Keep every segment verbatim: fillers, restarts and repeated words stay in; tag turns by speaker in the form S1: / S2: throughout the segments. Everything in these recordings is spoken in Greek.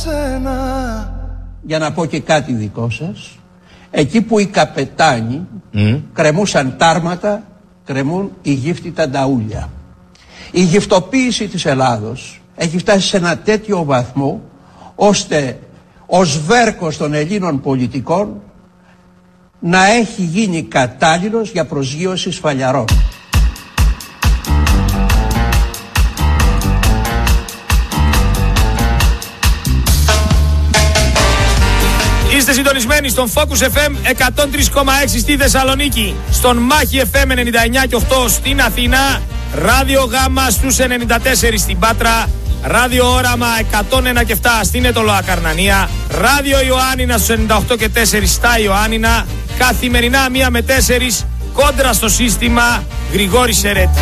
S1: σένα.
S2: Για να πω και κάτι δικό σας, εκεί που οι καπετάνοι mm. κρεμούσαν τάρματα, κρεμούν οι γύφτοι τα νταούλια. Η γυφτοποίηση της Ελλάδος έχει φτάσει σε ένα τέτοιο βαθμό, ώστε ο σβέρκος των Ελλήνων πολιτικών να έχει γίνει κατάλληλος για προσγείωση σφαλιαρών.
S3: Είστε συντονισμένοι στον Focus εφ εμ εκατόν τρία κόμμα έξι στη Θεσσαλονίκη, στον Μάχη εφ εμ ενενήντα εννιά και οκτώ στην Αθήνα, Ράδιο Γάμα στους ενενήντα τέσσερα στην Πάτρα, Ράδιο Όραμα εκατόν ένα και επτά στην Ετωλοά Καρνανία, Ράδιο Ιωάννινα στους ενενήντα οκτώ και τέσσερα στα Ιωάννινα, καθημερινά μία με τέσσερις, κόντρα στο σύστημα, Γρηγόρη Σερέτη.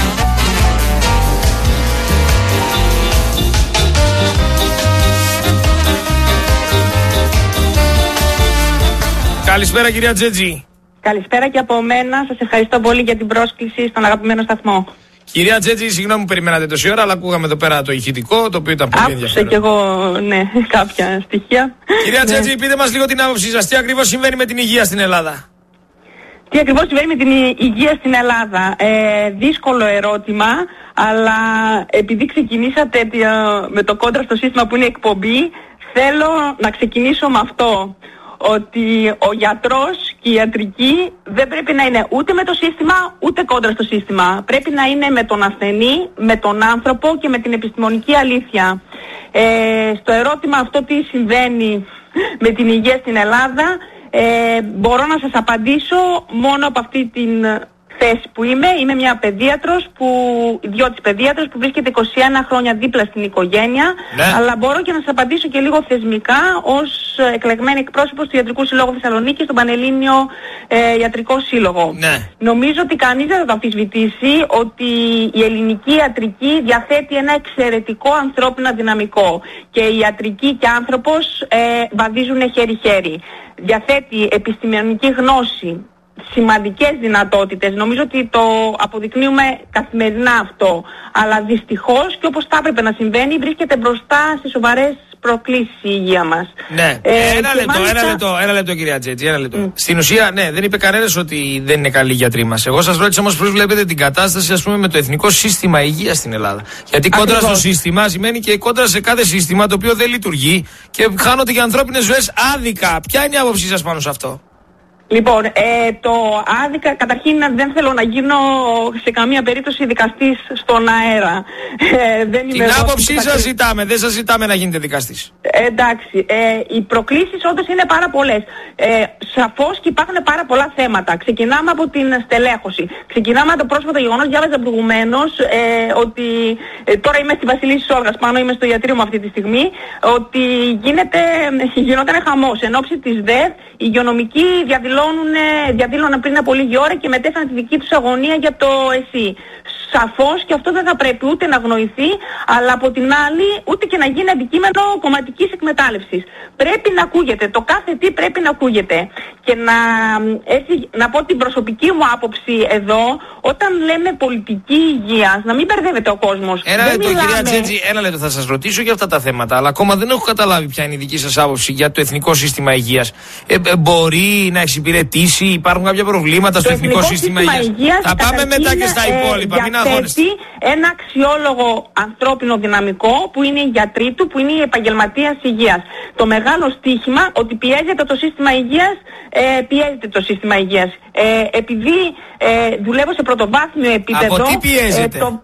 S3: Καλησπέρα κυρία Τζέτζη.
S4: Καλησπέρα και από μένα. Σας ευχαριστώ πολύ για την πρόσκληση στον αγαπημένο σταθμό.
S3: Κυρία Τζέτζη, συγγνώμη που περιμένατε τόση ώρα, αλλά ακούγαμε εδώ πέρα το ηχητικό, το οποίο ήταν πολύ ενδιαφέρον.
S4: Άκουσα κι εγώ, ναι, κάποια στοιχεία.
S3: Κυρία ναι. Τζέτζη, πείτε μας λίγο την άποψή σας. Τι ακριβώς συμβαίνει με την υγεία στην Ελλάδα?
S4: Τι ακριβώς συμβαίνει με την υγεία στην Ελλάδα? Ε, δύσκολο ερώτημα, αλλά επειδή ξεκινήσατε με το κόντρα στο σύστημα που είναι εκπομπή, θέλω να ξεκινήσω με αυτό. Ότι ο γιατρός και η ιατρική δεν πρέπει να είναι ούτε με το σύστημα ούτε κόντρα στο σύστημα. Πρέπει να είναι με τον ασθενή, με τον άνθρωπο και με την επιστημονική αλήθεια. Ε, στο ερώτημα αυτό τι συμβαίνει με την υγεία στην Ελλάδα, ε, μπορώ να σας απαντήσω μόνο από αυτή την θέση που είμαι. Είμαι μια παιδίατρος, που, ιδιώτης παιδίατρος που βρίσκεται είκοσι ένα χρόνια δίπλα στην οικογένεια, ναι. Αλλά μπορώ και να σας απαντήσω και λίγο θεσμικά ως εκλεγμένη εκπρόσωπος του Ιατρικού Συλλόγου Θεσσαλονίκη στον Πανελλήνιο ε, Ιατρικό Σύλλογο. Ναι. Νομίζω ότι κανείς δεν θα το αμφισβητήσει ότι η ελληνική ιατρική διαθέτει ένα εξαιρετικό ανθρώπινο δυναμικό και η ιατρική και άνθρωπος ε, βαδίζουν χέρι-χέρι. Διαθέτει επιστημονική γνώση, σημαντικές δυνατότητες. Νομίζω ότι το αποδεικνύουμε καθημερινά αυτό. Αλλά δυστυχώς και όπως θα έπρεπε να συμβαίνει, βρίσκεται μπροστά σε σοβαρές προκλήσεις η υγεία μας.
S3: Ναι, ε, ένα, λεπτό, μάλιστα... ένα λεπτό, ένα λεπτό κυρία Τζέτζη, ένα λεπτό. Mm. Στην ουσία, ναι, δεν είπε κανένας ότι δεν είναι καλοί οι γιατροί μας. Εγώ σας ρώτησα όμως πώς βλέπετε την κατάσταση, ας πούμε, με το Εθνικό Σύστημα Υγείας στην Ελλάδα. Γιατί κόντρα στο σύστημα σημαίνει και κόντρα σε κάθε σύστημα το οποίο δεν λειτουργεί και χάνονται και ανθρώπινες ζωές άδικα. Ποια είναι η άποψή σας πάνω σε αυτό?
S4: Λοιπόν, ε, το άδικα, καταρχήν δεν θέλω να γίνω σε καμία περίπτωση δικαστής στον αέρα. Ε, δεν
S3: Την άποψή σας ζητάμε, δεν σας ζητάμε να γίνετε δικαστής.
S4: Ε, εντάξει, ε, οι προκλήσεις όντως είναι πάρα πολλές. Ε, σαφώς και υπάρχουν πάρα πολλά θέματα. Ξεκινάμε από την στελέχωση. Ξεκινάμε από το πρόσφατο γεγονός, διάβαζα προηγουμένως, ε, ότι ε, τώρα είμαι στη Βασιλής Σόργας, πάνω είμαι στο ιατρείο μου αυτή τη στιγμή, ότι γίνεται, γινόταν χαμός. Εν ώψη της ΔΕΘ, οι υγειονομικοί διαδήλωναν πριν από λίγη ώρα και μετέφεραν τη δική τους αγωνία για το ΕΣΥ. Σαφώς και αυτό δεν θα πρέπει ούτε να αγνοηθεί, αλλά από την άλλη ούτε και να γίνει αντικείμενο κομματικής εκμετάλλευσης. Πρέπει να ακούγεται, το κάθε τι πρέπει να ακούγεται. Και να, έτσι, να πω την προσωπική μου άποψη εδώ, όταν λέμε πολιτική υγείας, να μην μπερδεύεται ο κόσμος.
S3: Ένα λεπτό μιλάμε... κυρία Τζέτζη, ένα λεπτό θα σας ρωτήσω για αυτά τα θέματα, αλλά ακόμα δεν έχω καταλάβει ποια είναι η δική σας άποψη για το Εθνικό Σύστημα Υγείας. Ε, ε, μπορεί να εξυπηρετήσει, υπάρχουν κάποια προβλήματα στο Εθνικό, Εθνικό Σύστημα, Σύστημα Υγείας. Υγείας. Θα πάμε μετά και στα υπόλοιπα, ε, μην αγχώνεστε.
S4: Ένα αξιόλογο ανθρώπινο δυναμικό που είναι οι γιατροί του, που είναι οι επαγγελματίες υγείας. Το μεγάλο στίχημα ότι πιέζεται το σύστημα υγείας, ε, πιέζεται το σύστημα υγείας. Ε, επειδή ε, δουλεύω σε πρωτοβάθμιο επίπεδο...
S3: Από τι πιέζεται?
S4: Ε, το,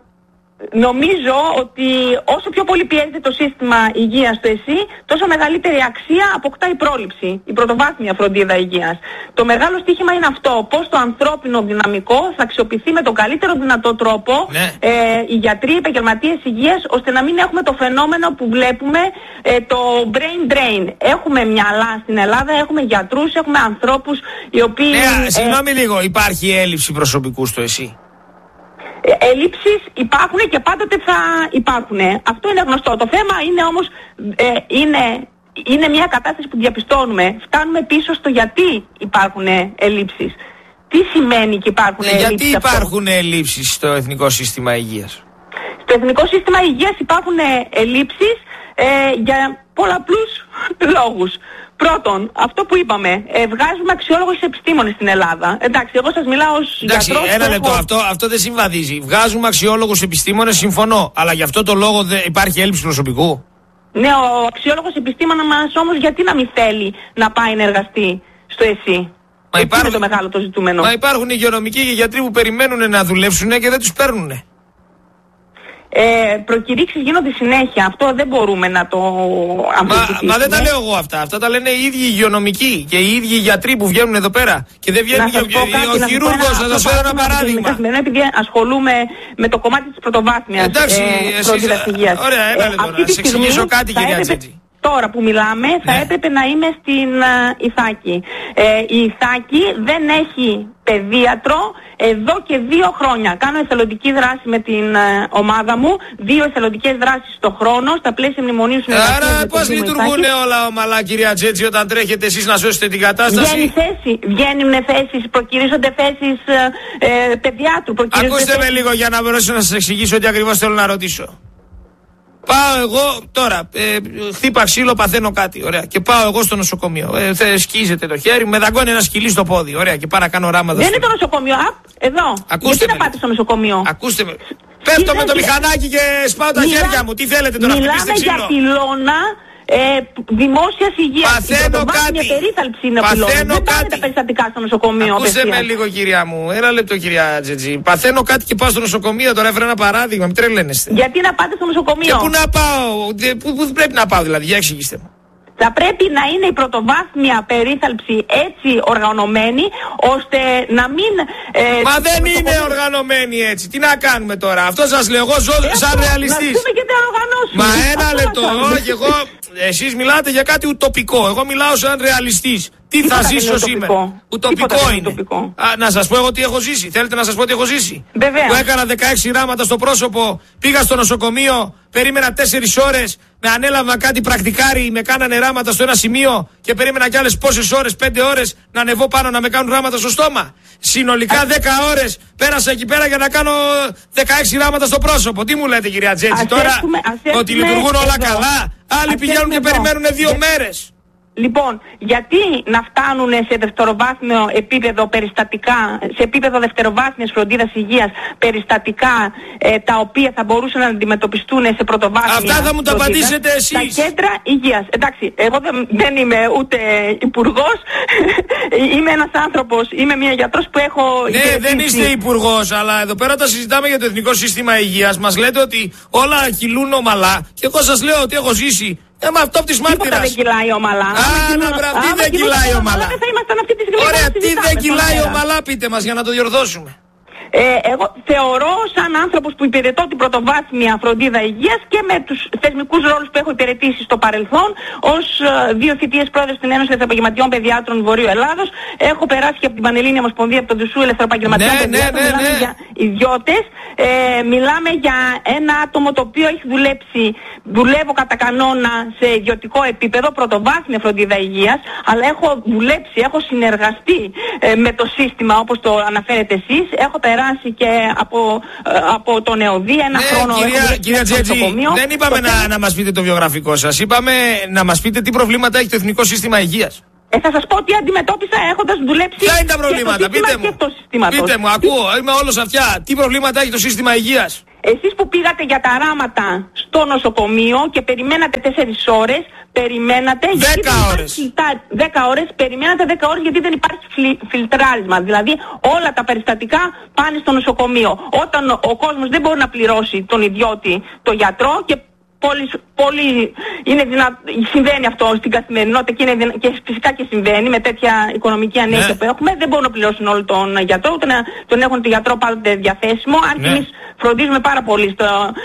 S4: Νομίζω ότι όσο πιο πολύ πιέζεται το σύστημα υγείας στο ΕΣΥ, τόσο μεγαλύτερη αξία αποκτά η πρόληψη, η πρωτοβάθμια φροντίδα υγείας. Το μεγάλο στοίχημα είναι αυτό, πώς το ανθρώπινο δυναμικό θα αξιοποιηθεί με τον καλύτερο δυνατό τρόπο, ναι. ε, οι γιατροί, οι επαγγελματίες υγείας, ώστε να μην έχουμε το φαινόμενο που βλέπουμε, ε, το brain drain. Έχουμε μυαλά στην Ελλάδα, έχουμε γιατρούς, έχουμε ανθρώπους οι οποίοι...
S3: Ναι, συγγνώμη ε, λίγο, υπάρχει έλλειψη προσωπικού στο ΕΣΥ?
S4: Ελλείψεις υπάρχουν και πάντοτε θα υπάρχουν. Αυτό είναι γνωστό. Το θέμα είναι όμως, ε, είναι, είναι μια κατάσταση που διαπιστώνουμε. Φτάνουμε πίσω στο γιατί υπάρχουν ελλείψεις. Τι σημαίνει και υπάρχουν
S3: ε,
S4: ελλείψεις?
S3: Γιατί υπάρχουν αυτό? Ελλείψεις στο Εθνικό Σύστημα Υγείας?
S4: Στο Εθνικό Σύστημα Υγείας υπάρχουν ελλείψεις ε, για πολλαπλούς λόγους. Πρώτον, αυτό που είπαμε, ε, βγάζουμε αξιόλογους επιστήμονες στην Ελλάδα. Εντάξει, εγώ σας μιλάω ως
S3: Εντάξει,
S4: γιατρός.
S3: ένα λεπτό,
S4: έχω...
S3: αυτό, αυτό δεν συμβαδίζει. Βγάζουμε αξιόλογους επιστήμονες, συμφωνώ. Αλλά γι' αυτό το λόγο δεν υπάρχει έλλειψη προσωπικού.
S4: Ναι, ο αξιόλογος επιστήμονα μας όμως γιατί να μην θέλει να πάει να εργαστεί στο ΕΣΥ.
S3: Μα υπάρχουν...
S4: είναι το μεγάλο το ζητούμενο.
S3: Μα υπάρχουν υγειονομικοί και γιατροί που περιμένουν να δουλέψουν και δεν τους παίρνουν.
S4: Ε, προκηρύξεις γίνονται συνέχεια. Αυτό δεν μπορούμε να το αμφισβητήσουμε.
S3: Μα, μα δεν τα λέω εγώ αυτά. Αυτά τα λένε οι ίδιοι υγειονομικοί και οι ίδιοι γιατροί που βγαίνουν εδώ πέρα. Και δεν βγαίνει ο χειρούργος. Να σας φέρω ένα παράδειγμα.
S4: Επειδή ασχολούμαι με το κομμάτι της πρωτοβάθμιας φροντίδας υγείας.
S3: Ωραία, ένα λεπτό. Να σας εξηγήσω κάτι, κυρία Τζέτζη.
S4: Τώρα που μιλάμε θα
S3: ναι.
S4: έπρεπε να είμαι στην uh, Ιθάκη. Ε, η Ιθάκη δεν έχει παιδίατρο εδώ και δύο χρόνια. Κάνω εθελοντική δράση με την uh, ομάδα μου, δύο εθελοντικές δράσεις το χρόνο, στα πλαίσια μνημονίου συνεργασίας.
S3: Άρα πώς λειτουργούν όλα ομαλά, κυρία Τζέτζη, όταν τρέχετε εσείς να σώσετε την κατάσταση?
S4: Βγαίνει θέση, βγαίνουν θέσεις, προκυρίζονται θέσεις ε, ε, παιδιάτρου.
S3: Ακούστε με λίγο για να μπορέσω να σας εξηγήσω τι ακριβώς θέλω να ρωτήσω. Πάω εγώ τώρα, ε, χτύπα ξύλο, παθαίνω κάτι, ωραία. Και πάω εγώ στο νοσοκομείο. Ε, θε, σκίζεται το χέρι, με δαγκώνει ένα σκυλί στο πόδι, ωραία. Και πάω να κάνω ράματα.
S4: Δεν
S3: στο...
S4: είναι το νοσοκομείο, απ, εδώ.
S3: Ακούστε
S4: γιατί να πάτε στο νοσοκομείο?
S3: Ακούστε με. Πέφτω με το μηχανάκι και σπάω τα
S4: Μιλά...
S3: χέρια μου. Τι θέλετε τώρα, χτυπήστε ξύλο?
S4: Μιλάμε για πυλώνα ε, δημόσιας υγείας.
S3: Παθαίνω κάτι.
S4: Μια περίθαλψη είναι ο πυλώνας. Δεν πάνε τα περιστατικά στο νοσοκομείο.
S3: Ακούστε με λίγο, κυρία μου. Ένα λεπτό, κυρία Τζετζή. Παθαίνω κάτι και πάω στο νοσοκομείο. Τώρα έφερα ένα παράδειγμα. Μην τρελαίνεστε.
S4: Γιατί να πάτε στο νοσοκομείο?
S3: Και πού να πάω? Πού, πού πρέπει να πάω, δηλαδή? Για εξηγήστε μου.
S4: Θα πρέπει να είναι η πρωτοβάθμια περίθαλψη έτσι οργανωμένη, ώστε να μην... Ε,
S3: Μα δεν είναι οργανωμένη έτσι. Τι να κάνουμε τώρα? Αυτό σας λέω, εγώ ζω
S4: ε,
S3: σαν ρεαλιστής.
S4: Να και
S3: Μα ένα λεπτό, όχι εγώ... Εσείς μιλάτε για κάτι ουτοπικό. Εγώ μιλάω σαν ρεαλιστής. Τι θα ζήσω σήμερα? Ουτοπικό είναι. Α, να σας πω εγώ τι έχω ζήσει. Θέλετε να σας πω τι έχω ζήσει?
S4: Βεβαίως.
S3: Που έκανα δεκαέξι ράματα στο πρόσωπο, πήγα στο νοσοκομείο, περίμενα τέσσερις ώρες, με ανέλαβα κάτι πρακτικάρι, με κάνανε ράματα στο ένα σημείο και περίμενα κι άλλες πόσες ώρες, πέντε ώρες, να ανεβώ πάνω να με κάνουν ράματα στο στόμα. Συνολικά δέκα ώρες πέρασα εκεί πέρα για να κάνω δεκαέξι ράματα στο πρόσωπο. Τι μου λέτε, κυρία Τζέτζη, τώρα
S4: έχουμε,
S3: ότι λειτουργούν όλα
S4: εδώ.
S3: καλά? Άλλοι πηγαίνουν και περιμένουν δύο μέρες.
S4: Λοιπόν, γιατί να φτάνουν σε δευτεροβάθμιο επίπεδο περιστατικά, σε επίπεδο δευτεροβάθμιας φροντίδας υγείας, περιστατικά ε, τα οποία θα μπορούσαν να αντιμετωπιστούν σε πρωτοβάθμια?
S3: Αυτά θα μου τα απαντήσετε εσείς.
S4: Τα κέντρα υγείας. Εντάξει, εγώ δεν, δεν είμαι ούτε υπουργός, είμαι ένας άνθρωπος, είμαι μια γιατρός που έχω...
S3: Ναι, δεν είστε υπουργός, αλλά εδώ πέρα τα συζητάμε για το Εθνικό Σύστημα Υγείας. Μας λέτε ότι όλα κυλούν ομαλά και εγώ σας λέω ότι έχω ζήσει. Ε, μα αυτό από τις μάρτυρας.
S4: Τίποτα δεν κυλάει ομαλά.
S3: Α, να μπράβο, τι δεν κυλάει ομαλά?
S4: Δεν θα ήμασταν αυτή τη στιγμή.
S3: Ωραία, τι δεν κυλάει ομαλά, πείτε μας για να το διορθώσουμε.
S4: Ε, εγώ θεωρώ σαν άνθρωπος που υπηρετώ την πρωτοβάθμια φροντίδα υγείας και με τους θεσμικούς ρόλους που έχω υπηρετήσει στο παρελθόν ως uh, δύο θητείες πρόεδρος στην Ένωση Ελευθεροεπαγγελματιών Παιδιάτρων Βορείου Ελλάδος. Έχω περάσει και από την Πανελλήνια Ομοσπονδία, από τον Δουσού Ελευθεροεπαγγελματιών
S3: ναι,
S4: Παιδιάτρων.
S3: Ναι, ναι,
S4: μιλάμε
S3: ναι.
S4: για ιδιώτες. Ε, μιλάμε για ένα άτομο το οποίο έχει δουλέψει, δουλεύω κατά κανόνα σε ιδιωτικό επίπεδο, πρωτοβάθμια φροντίδα υγείας, αλλά έχω δουλέψει, έχω συνεργαστεί ε, με το σύστημα όπως το αναφέρετε εσείς. Έχω περάσει και από, από τον ΕΟΔΗ ένα
S3: ναι,
S4: χρόνο.
S3: Κυρία, κυρία Τζέτζη, δεν είπαμε το να, θέμα... να μας πείτε το βιογραφικό σας. Είπαμε να μας πείτε τι προβλήματα έχει το Εθνικό Σύστημα Υγείας.
S4: Ε, θα σας πω τι αντιμετώπισα έχοντας δουλέψει.
S3: Ποια είναι τα προβλήματα, πείτε μου. Πείτε μου, ακούω, είμαι όλος αυτιά. Τι προβλήματα έχει το σύστημα υγείας?
S4: Εσείς που πήγατε για τα ράματα στο νοσοκομείο και περιμένατε τέσσερις ώρες, περιμένατε...
S3: Δέκα ώρες.
S4: Δέκα ώρες, περιμένατε δέκα ώρες γιατί δεν υπάρχει φιλ, φιλτράρισμα. Δηλαδή όλα τα περιστατικά πάνε στο νοσοκομείο. Όταν ο, ο κόσμος δεν μπορεί να πληρώσει τον ιδιώτη, τον γιατρό και... Πολύ, πολύ είναι δυνα... συμβαίνει αυτό στην καθημερινότητα και, είναι δυνα... και φυσικά και συμβαίνει με τέτοια οικονομική ανέχεια ναι. που έχουμε. Δεν μπορούν να πληρώσουν όλο τον γιατρό, ούτε να τον έχουν τον γιατρό πάντοτε διαθέσιμο. Αν ναι. και εμείς φροντίζουμε πάρα πολύ, στο...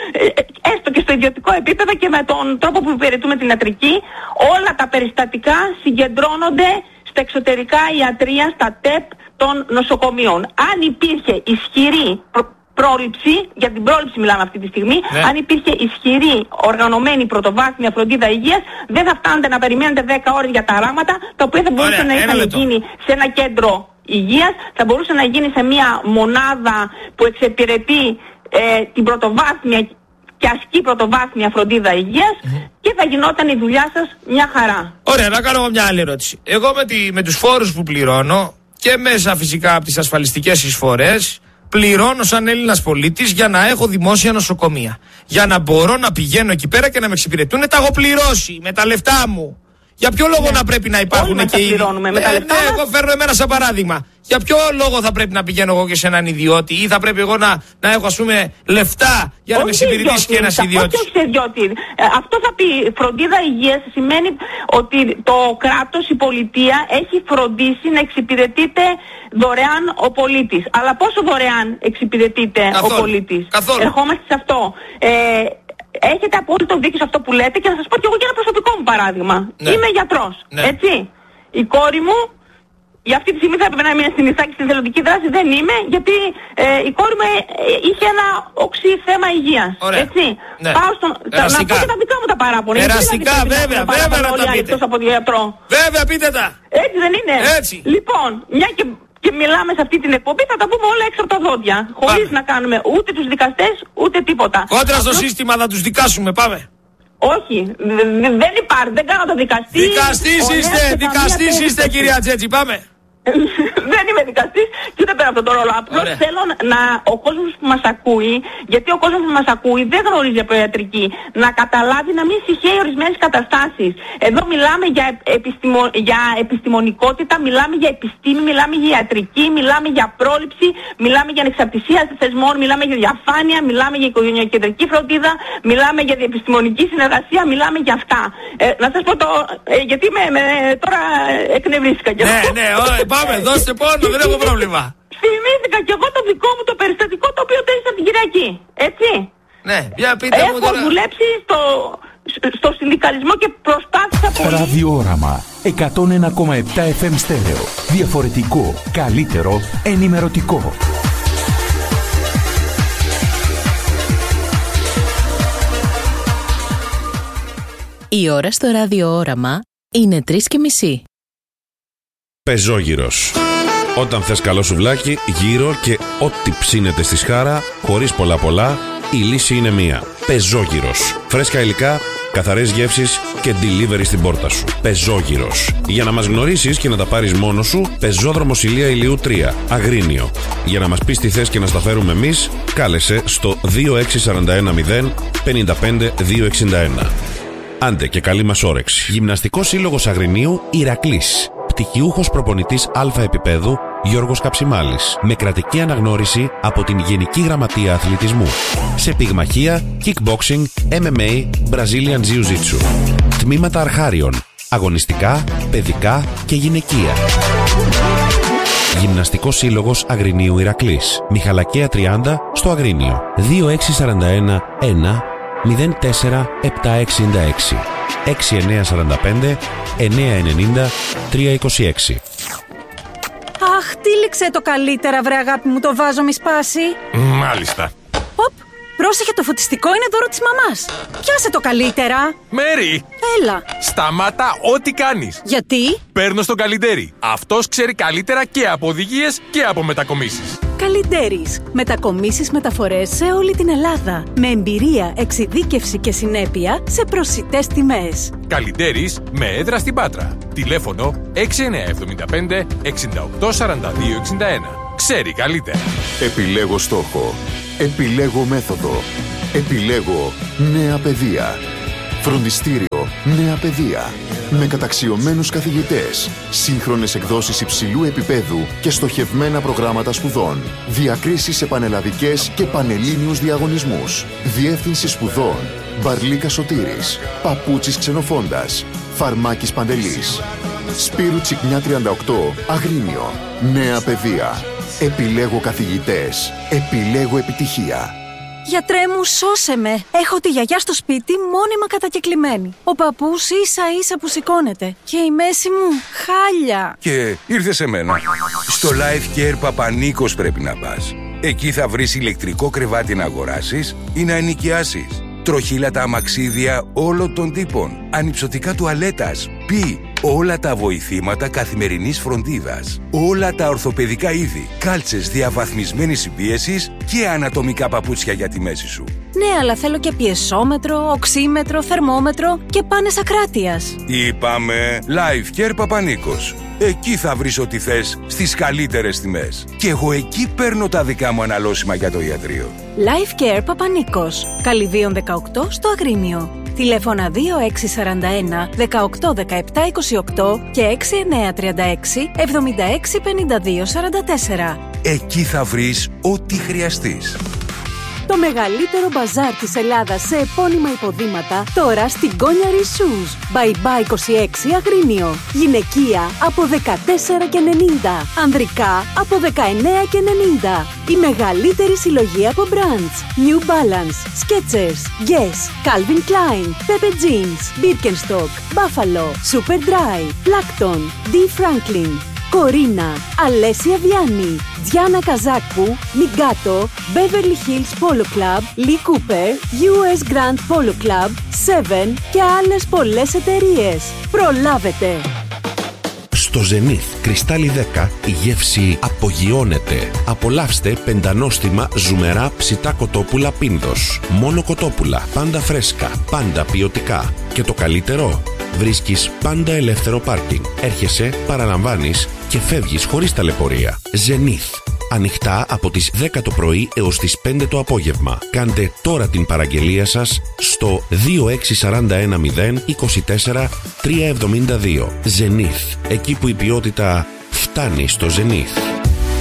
S4: έστω και στο ιδιωτικό επίπεδο και με τον τρόπο που υπηρετούμε την ιατρική, όλα τα περιστατικά συγκεντρώνονται στα εξωτερικά ιατρία, στα ΤΕΠ των νοσοκομείων. Αν υπήρχε ισχυρή πρόληψη, για την πρόληψη μιλάμε αυτή τη στιγμή, ναι. αν υπήρχε ισχυρή οργανωμένη πρωτοβάθμια φροντίδα υγείας, δεν θα φτάνετε να περιμένετε δέκα ώρες για τα ράματα, τα οποία θα μπορούσαν να είχαν γίνει σε ένα κέντρο υγείας, θα μπορούσε να γίνει σε μια μονάδα που εξυπηρετεί ε, την πρωτοβάθμια και ασκεί πρωτοβάθμια φροντίδα υγείας mm-hmm. και θα γινόταν η δουλειά σας μια χαρά.
S3: Ωραία, να κάνω μια άλλη ερώτηση. Εγώ με, τη, με τους φόρους που πληρώνω και μέσα φυσικά από τις ασφαλιστικές εισφορές πληρώνω σαν Έλληνας πολίτης για να έχω δημόσια νοσοκομεία. Για να μπορώ να πηγαίνω εκεί πέρα και να με εξυπηρετούν, τα έχω πληρώσει με τα λεφτά μου. Για ποιο λόγο ναι. να πρέπει να υπάρχουν
S4: και οι.
S3: Ναι, ναι, εγώ φέρνω εμένα σαν παράδειγμα. Για ποιο λόγο θα πρέπει να πηγαίνω εγώ και σε έναν ιδιώτη, ή θα πρέπει εγώ να, να έχω, ας πούμε, λεφτά για να όχι με εξυπηρετήσει και ένας ιδιώτης.
S4: Όχι, όχι ιδιώτη. Αυτό θα πει φροντίδα υγείας, σημαίνει ότι το κράτος, η πολιτεία έχει φροντίσει να εξυπηρετείται δωρεάν ο πολίτης. Αλλά πόσο δωρεάν εξυπηρετείται καθόλου, ο πολίτης.
S3: Καθόλου.
S4: Ερχόμαστε σε αυτό. Ε, Έχετε απόλυτο δίκιο σε αυτό που λέτε και θα σας πω και εγώ για ένα προσωπικό μου παράδειγμα. Ναι. Είμαι γιατρός, ναι. έτσι. Η κόρη μου, για αυτή τη στιγμή θα έπρεπε να είμαι στην Ιθάκη στην εθελοντική δράση, δεν είμαι, γιατί ε, η κόρη μου ε, είχε ένα οξύ θέμα υγείας.
S3: Ωραία.
S4: Έτσι.
S3: Ναι.
S4: Πάω στον... Να πω και τα δικά μου τα παράπονα.
S3: Εραστικά, βέβαια, να βέβαια να τα πείτε.
S4: Από γιατρό.
S3: Βέβαια, πείτε τα.
S4: Έτσι δεν είναι.
S3: Έτσι.
S4: Λοιπόν, μια και... και μιλάμε σε αυτή την εκπομπή, θα τα πούμε όλα έξω από τα δόντια. Χωρίς να κάνουμε ούτε τους δικαστές, ούτε τίποτα.
S3: Κόντρα στο σύστημα θα τους δικάσουμε, πάμε.
S4: Όχι, δεν υπάρχει, δεν κάνω το δικαστή.
S3: Δικαστής είστε, δικαστής είστε κυρία Τζέτζη, πάμε.
S4: Δεν είμαι δικαστής και ούτε πέρα από τον ρόλο. Απλώς θέλω να ο κόσμος που μας ακούει, γιατί ο κόσμος που μας ακούει δεν γνωρίζει από ιατρική, να καταλάβει να μην συγχαίει ορισμένες καταστάσεις. Εδώ μιλάμε για, επιστημο, για επιστημονικότητα, μιλάμε για επιστήμη, μιλάμε για ιατρική, μιλάμε για πρόληψη, μιλάμε για ανεξαρτησία θεσμών, μιλάμε για διαφάνεια, μιλάμε για οικογενειακεντρική φροντίδα, μιλάμε για επιστημονική συνεργασία, μιλάμε για αυτά. Ε, να σας πω το. Ε, γιατί με, με, τώρα εκνευρίστηκα κι
S3: αυτό. Ναι, ναι, ωραία. Πάμε, δώστε πόνο, δεν έχω πρόβλημα.
S4: Θυμήθηκα κι εγώ το δικό μου το περιστατικό το οποίο τέρισα την Κυριακή. Έτσι.
S3: Ναι, για πείτε
S4: έχω
S3: μου τώρα.
S4: Έχω δουλέψει στο, στο συνδικαλισμό και προσπάθησα πολύ.
S1: Ραδιόραμα εκατόν ένα κόμμα επτά εφ εμ στέρεο. Διαφορετικό, καλύτερο, ενημερωτικό.
S5: Η ώρα στο ραδιόραμα είναι τρεις και μισή.
S6: Πεζόγυρος. Όταν θες καλό σουβλάκι, γύρω και ό,τι ψήνεται στη σχάρα, χωρίς πολλά πολλά, η λύση είναι μία. Πεζόγυρος. Φρέσκα υλικά, καθαρές γεύσεις και delivery στην πόρτα σου. Πεζόγυρος. Για να μας γνωρίσεις και να τα πάρεις μόνος σου, Πεζόδρομος Ηλία Ηλιού τρία, Αγρίνιο. Για να μας πεις τι θες και να στα φέρουμε εμείς, κάλεσε στο δύο έξι τέσσερα ένα μηδέν πέντε πέντε δύο έξι ένα. Άντε και καλή μας όρεξη. Γυμναστικός Σύλλογος Αγρινίου Ηρακλής. Πτυχιούχος προπονητής Α επίπεδου Γιώργος Καψιμάλης. Με κρατική αναγνώριση από την Γενική Γραμματεία Αθλητισμού. Σε πυγμαχία, kickboxing, εμ εμ έι, Brazilian Jiu-Jitsu. Τμήματα αρχάριων. Αγωνιστικά, παιδικά και γυναικεία. Γυμναστικός Σύλλογος Αγρινίου Ηρακλής. Μιχαλακία τριάντα στο Αγρίνιο. δύο έξι τέσσερα ένα ένα μηδέν τέσσερα επτά έξι έξι έξι εννιά τέσσερα πέντε εννιά εννιά τρία είκοσι έξι.
S7: Αχ, τύλιξε το καλύτερα, βρε αγάπη μου, το βάζο μη σπάσει.
S8: Μάλιστα.
S7: Οπ, πρόσεχε, το φωτιστικό είναι δώρο της μαμάς. Πιάσε το καλύτερα.
S8: Μέρι!
S7: Έλα.
S8: Σταμάτα ό,τι κάνεις.
S7: Γιατί?
S8: Παίρνω στον Καλιντέρι. Αυτός ξέρει καλύτερα και από οδηγίες και από μετακομίσεις.
S7: Καλιντέρις. Μετακομίσεις, μεταφορές σε όλη την Ελλάδα. Με εμπειρία, εξειδίκευση και συνέπεια σε προσιτές τιμές.
S8: Καλιντέρις με έδρα στην Πάτρα. Τηλέφωνο έξι εννιά επτά πέντε εξήντα οκτώ σαράντα δύο εξήντα ένα. Ξέρει καλύτερα.
S9: Επιλέγω στόχο. Επιλέγω μέθοδο. Επιλέγω νέα παιδεία. Φροντιστήριο Νέα Παιδεία. Με καταξιωμένους καθηγητές, σύγχρονες εκδόσεις υψηλού επίπεδου και στοχευμένα προγράμματα σπουδών. Διακρίσεις σε πανελλαδικές και πανελλήνιους διαγωνισμούς. Διεύθυνση σπουδών Μπαρλίκα Σωτήρης. Παπούτσης Ξενοφόντας. Φαρμάκης Παντελής. Σπύρου Τσικνιά τριάντα οκτώ, Αγρίνιο. Νέα Παιδεία. Επιλέγω καθηγητές. Επιλέγω επιτυχία.
S7: Γιατρέ μου, σώσε με. Έχω τη γιαγιά στο σπίτι μόνιμα κατακεκλημένη. Ο παππούς ίσα ίσα που σηκώνεται. Και η μέση μου χάλια.
S10: Και ήρθε σε μένα. Στο Life Care Παπανίκος πρέπει να πας. Εκεί θα βρεις ηλεκτρικό κρεβάτι να αγοράσεις ή να ενοικιάσεις. Τροχήλατα αμαξίδια όλων των τύπων. Ανυψωτικά τουαλέτας. Πι. Όλα τα βοηθήματα καθημερινής φροντίδας. Όλα τα ορθοπαιδικά είδη. Κάλτσες διαβαθμισμένης συμπίεσης και ανατομικά παπούτσια για τη μέση σου.
S7: Ναι, αλλά θέλω και πιεσόμετρο, οξύμετρο, θερμόμετρο και πάνες ακράτειας.
S10: Είπαμε Life Care Παπανίκος. Εκεί θα βρεις ό,τι θες στις καλύτερες τιμές. Και εγώ εκεί παίρνω τα δικά μου αναλώσιμα για το ιατρείο.
S7: Life Care Παπανίκος. Καλυδίων δεκαοκτώ στο Αγρίνιο. Τηλέφωνα δύο έξι τέσσερα ένα δεκαοκτώ δεκαεπτά είκοσι οκτώ και έξι εννιά τρία έξι εβδομήντα έξι πενήντα δύο σαράντα τέσσερα.
S10: Εκεί θα βρεις ό,τι χρειαστείς.
S7: Το μεγαλύτερο μπαζάρ της Ελλάδας σε επώνυμα υποδήματα τώρα στην Κόνιαρη Shoes. Bye bye είκοσι έξι Αγρίνιο. Γυναικεία από δεκατέσσερα και ενενήντα. Ανδρικά από δεκαεννέα και ενενήντα. Η μεγαλύτερη συλλογή από brands. New Balance, Skechers, Guess, Calvin Klein, Pepe Jeans, Birkenstock, Buffalo, Superdry, Plankton, D. Franklin, Κορίνα, Αλέσια Βιάννη, Διάνα Καζάκου, Μιγκάτο, Beverly Hills Polo Club, Lee Cooper, γιου ες Grand Polo Club, Seven και άλλες πολλές εταιρείες. Προλάβετε!
S6: Στο Zenith Κρυστάλλι δέκα η γεύση απογειώνεται. Απολαύστε πεντανόστιμα ζουμερά ψητά κοτόπουλα Πίνδος. Μόνο κοτόπουλα, πάντα φρέσκα, πάντα ποιοτικά. Και το καλύτερο, βρίσκεις πάντα ελεύθερο πάρκινγκ. Έρχεσαι, παραλαμβάνεις και φεύγεις χωρίς ταλαιπωρία. Zenith. Ανοιχτά από τις δέκα το πρωί έως τις πέντε το απόγευμα. Κάντε τώρα την παραγγελία σας στο δύο έξι τέσσερα ένα μηδέν είκοσι τέσσερα τριακόσια εβδομήντα δύο. Zenith. Εκεί που η ποιότητα φτάνει στο Zenith.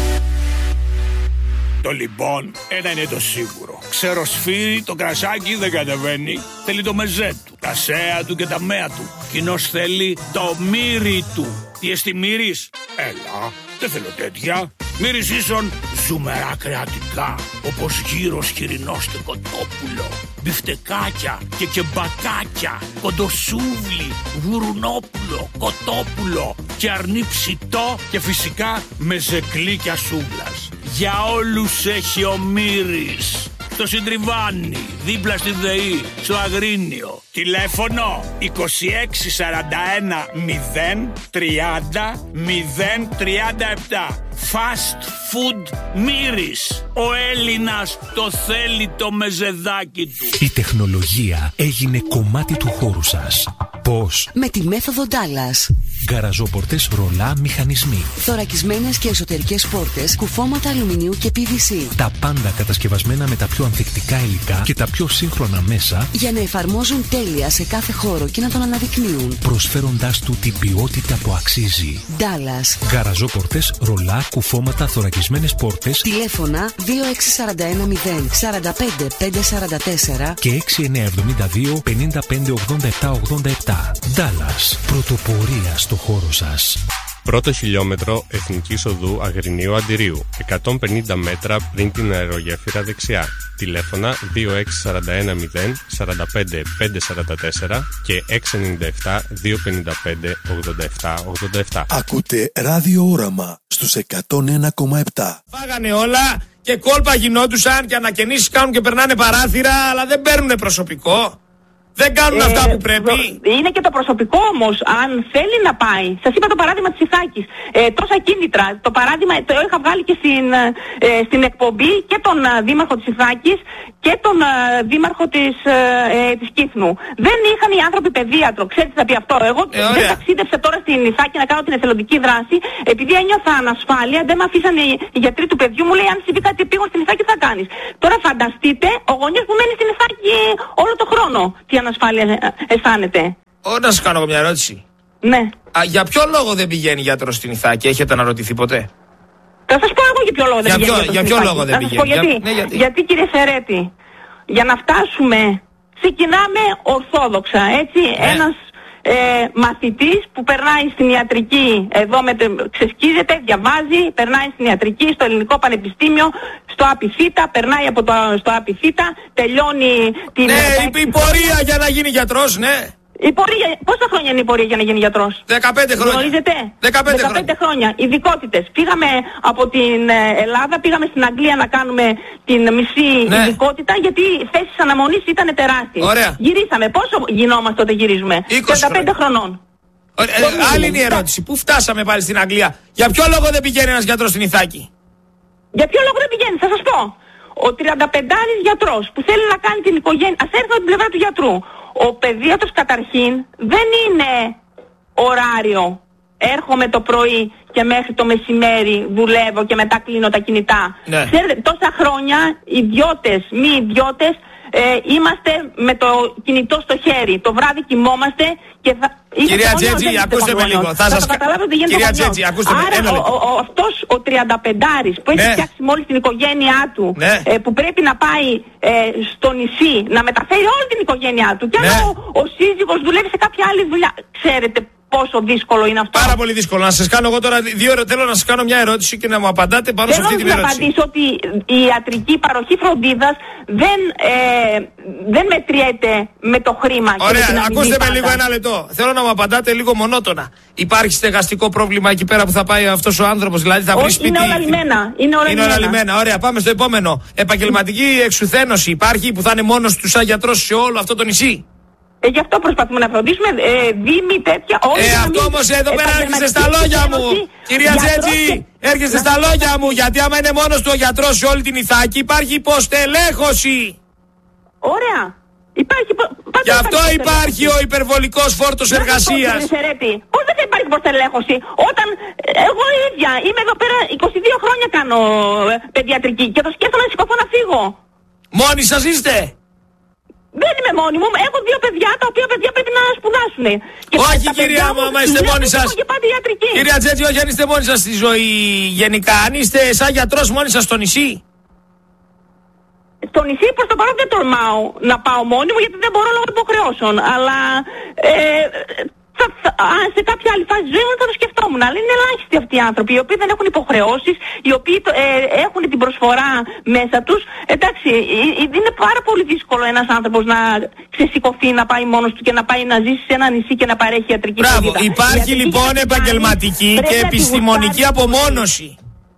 S11: Το λοιπόν, ένα είναι το σίγουρο. Ξεροσφύρι, το κρασάκι δεν κατεβαίνει. Θέλει το μεζέ του, τα σέα του και τα μέα του. Κοινώς θέλει το μύρι του. Τι εστί μύρις? Έλα, δεν θέλω τέτοια. Μύρις ίσον ζουμερά κρεατικά, όπως γύρος χοιρινός και κοτόπουλο, μπιφτεκάκια και κεμπακάκια, κοντοσούβλι, γουρουνόπουλο, κοτόπουλο και αρνί ψητό και φυσικά μεζεκλίκια σούβλας. Για όλους έχει ο Μύρης. Στο Συντριβάνι, δίπλα στη ΔΕΗ, στο Αγρίνιο. Τηλέφωνο είκοσι έξι σαράντα ένα μηδέν τριάντα μηδέν τριάντα επτά. Fast Food Μύρης. Ο Έλληνας το θέλει το μεζεδάκι του.
S1: Η τεχνολογία έγινε κομμάτι του χώρου σας. Πώς?
S12: Με τη μέθοδο Dallas.
S1: Γκαραζόπορτες ρολά μηχανισμοί.
S12: Θωρακισμένες και εσωτερικές πόρτες, κουφώματα αλουμινίου και πι βι σι.
S1: Τα πάντα κατασκευασμένα με τα πιο ανθεκτικά υλικά και τα πιο σύγχρονα μέσα
S12: για να εφαρμόζουν τέλεια σε κάθε χώρο και να τον αναδεικνύουν,
S1: προσφέροντάς του την ποιότητα που αξίζει.
S12: Dallas.
S1: Γκαραζόπορτες, ρολά, κουφώματα, θωρακισμένες πόρτες.
S12: Τηλέφωνα δύο έξι τέσσερα ένα μηδέν τέσσερα πέντε πέντε τέσσερα τέσσερα
S1: και έξι εννιά εβδομήντα δύο πενήντα πέντε ογδόντα επτά ογδόντα επτά. Dallas. Πρωτοπορία στο χώρο σας.
S13: Πρώτο χιλιόμετρο Εθνικής Οδού Αγρινίου Αντιρίου, εκατόν πενήντα μέτρα πριν την αερογέφυρα δεξιά. Τηλέφωνα δύο έξι τέσσερα ένα μηδέν τέσσερα πέντε πέντε τέσσερα τέσσερα και έξι εννιά επτά δύο πέντε πέντε ογδόντα επτά ογδόντα επτά.
S14: Ακούτε Ράδιο Όραμα στους εκατόν ένα κόμμα επτά.
S3: Φάγανε όλα και κόλπα γινόντουσαν και ανακαινήσεις κάνουν και περνάνε παράθυρα, αλλά δεν παίρνουν προσωπικό. Δεν κάνουν ε, αυτά που πρέπει.
S4: Είναι και το προσωπικό όμως, αν θέλει να πάει. Σας είπα το παράδειγμα της Ιθάκης. Ε, τόσα κίνητρα. Το παράδειγμα το είχα βγάλει και στην, ε, στην εκπομπή και τον ε, δήμαρχο της Ιθάκης και τον ε, δήμαρχο της, ε, ε, της Κύθνου. Δεν είχαν οι άνθρωποι παιδίατρο. Ξέρετε τι θα πει αυτό? Εγώ ε, δεν ταξίδευσα τώρα στην Ιθάκη να κάνω την εθελοντική δράση. Επειδή ένιωθα ανασφάλεια, δεν με αφήσανε οι γιατροί του παιδιού μου. Λέει, αν συμβεί κάτι επίγον στην Ιθάκη, τι θα κάνεις? Τώρα φανταστείτε ο γονιός που μένει στην Ιθάκη όλο το χρόνο. Τι ανασφάλεια αισθάνεται.
S3: Ω, να σας κάνω μια ερώτηση.
S4: Ναι.
S3: Α, για ποιο λόγο δεν πηγαίνει γιατρός στην Ιθάκη, έχετε αναρωτηθεί ποτέ?
S4: Θα σας πω εγώ για ποιο λόγο δεν
S3: για
S4: πηγαίνει.
S3: Ποιο, για ποιο λόγο δεν πηγαίνει.
S4: Πω γιατί.
S3: Για, ναι, γιατί.
S4: γιατί κύριε Σερέτη, για να φτάσουμε, ξεκινάμε ορθόδοξα, έτσι, ναι. Ένας ε, μαθητής που περνάει στην ιατρική, εδώ με, ξεσκίζεται, διαβάζει, περνάει στην ιατρική, στο Ελληνικό Πανεπιστήμιο, στο ΑΠΙΘΙΤΑ, περνάει από το, στο ΑΠΙΘΙΤΑ, τελειώνει την...
S3: Ναι, η, η πορεία για να γίνει γιατρός, ναι.
S4: Η πορεία, πόσα χρόνια είναι η πορεία για να γίνει γιατρός?
S3: δεκαπέντε χρόνια.
S4: Γνωρίζετε?
S3: δεκαπέντε,
S4: δεκαπέντε χρόνια. Ειδικότητες. Πήγαμε από την Ελλάδα, πήγαμε στην Αγγλία να κάνουμε την μισή ναι. ειδικότητα, γιατί οι θέσεις αναμονής ήταν τεράστιες.
S3: Ωραία.
S4: Γυρίσαμε. Πόσο γινόμαστε όταν γυρίζουμε? δεκαπέντε χρονών.
S3: Ε, ε, άλλη είναι η ερώτηση. Πού φτάσαμε πάλι στην Αγγλία? Για ποιο λόγο δεν πηγαίνει ένας γιατρός στην Ιθάκη?
S4: Για ποιο λόγο δεν πηγαίνει, θα σας πω. Ο τριανταπεντάρης γιατρός που θέλει να κάνει την οικογένεια, ας έρθω από την πλευρά του γιατρού. Ο παιδίατρος καταρχήν δεν είναι ωράριο. Έρχομαι το πρωί και μέχρι το μεσημέρι δουλεύω και μετά κλείνω τα κινητά. Ναι. Ξέρετε, τόσα χρόνια ιδιώτες, μη ιδιώτες, ε, είμαστε με το κινητό στο χέρι. Το βράδυ κοιμόμαστε και θα...
S3: Κυρία Τζέτζη, ακούστε με λίγο. Θα σας
S4: καταλάβετε τι γίνεται.
S3: Κυρία Τζέτζη, ακούστε με.
S4: Άρα ο, ο, ο, αυτός ο τριανταπεντάρης που έχει ναι. φτιάξει μόλις την οικογένειά του, ναι. ε, που πρέπει να πάει ε, στο νησί, να μεταφέρει όλη την οικογένειά του και αν ναι. ο, ο σύζυγος δουλεύει σε κάποια άλλη δουλειά. Ξέρετε πόσο δύσκολο είναι αυτό?
S3: Πάρα πολύ δύσκολο. Να σας κάνω εγώ τώρα δύο ερωτήσεις. Θέλω να σας κάνω μια ερώτηση και να μου απαντάτε πάνω
S4: Θέλω
S3: σε αυτή την ερώτηση.
S4: Θέλω να απαντήσω ότι η ιατρική παροχή φροντίδας δεν, ε, δεν μετριέται με το χρήμα.
S3: Ωραία,
S4: και με
S3: ακούστε με λίγο ένα λεπτό. Θέλω να μου απαντάτε λίγο μονότονα. Υπάρχει στεγαστικό πρόβλημα εκεί πέρα που θα πάει αυτός ο άνθρωπος? Δηλαδή θα βρει σπίτι?
S4: Είναι όλα λιμένα. Είναι όλα,
S3: είναι όλα λιμένα. Ωραία, πάμε στο επόμενο. Επαγγελματική εξουθένωση υπάρχει που θα είναι μόνος του σαν γιατρός σε όλο αυτό το νησί?
S4: Ε, γι' αυτό προσπαθούμε να φροντίσουμε ε, δήμοι τέτοια.
S3: Ε, αυτό όμως εδώ πέρα έρχεστε στα λόγια μου. Κυρία Τζέτζη, έρχεστε στα λόγια μου. Γιατί άμα είναι μόνος του ο γιατρός σε όλη την Ιθάκη υπάρχει υποστελέχωση.
S4: Ωραία. Υπάρχει,
S3: γι' αυτό υπάρχει ο υπερβολικός φόρτος εργασίας.
S4: Πώς δεν θα υπάρχει υποστελέχωση? Όταν εγώ ίδια είμαι εδώ πέρα είκοσι δύο χρόνια κάνω παιδιατρική και το σκέφτομαι να σηκωθώ να φύγω.
S3: Μόνοι σας είστε?
S4: Δεν είμαι μόνη μου, έχω δύο παιδιά τα οποία παιδιά πρέπει να σπουδάσουν.
S3: Όχι κυρία μου, άμα είστε μόνοι σας. Κυρία Τζέτζη, όχι αν είστε μόνοι σας στη ζωή γενικά. Αν είστε σαν γιατρός μόνοι σας στο νησί?
S4: Στο νησί προς το παρόν δεν τολμάω να πάω μόνη μου γιατί δεν μπορώ λόγω υποχρεώσεων. Αλλά ε, θα, θα, σε κάποια άλλη φάση ζωή μου θα το σκεφτόμουν. Αλλά είναι ελάχιστοι αυτοί οι άνθρωποι οι οποίοι δεν έχουν υποχρεώσεις, οι οποίοι ε, έχουν την προσφορά μέσα τους. Εντάξει, είναι πάρα πολύ δύσκολο ένας άνθρωπος να ξεσηκωθεί, να πάει μόνος του και να πάει να ζήσει σε ένα νησί και να παρέχει ιατρική φροντίδα.
S3: Μπράβο, υπάρχει λοιπόν επαγγελματική και επιστημονική απομόνωση.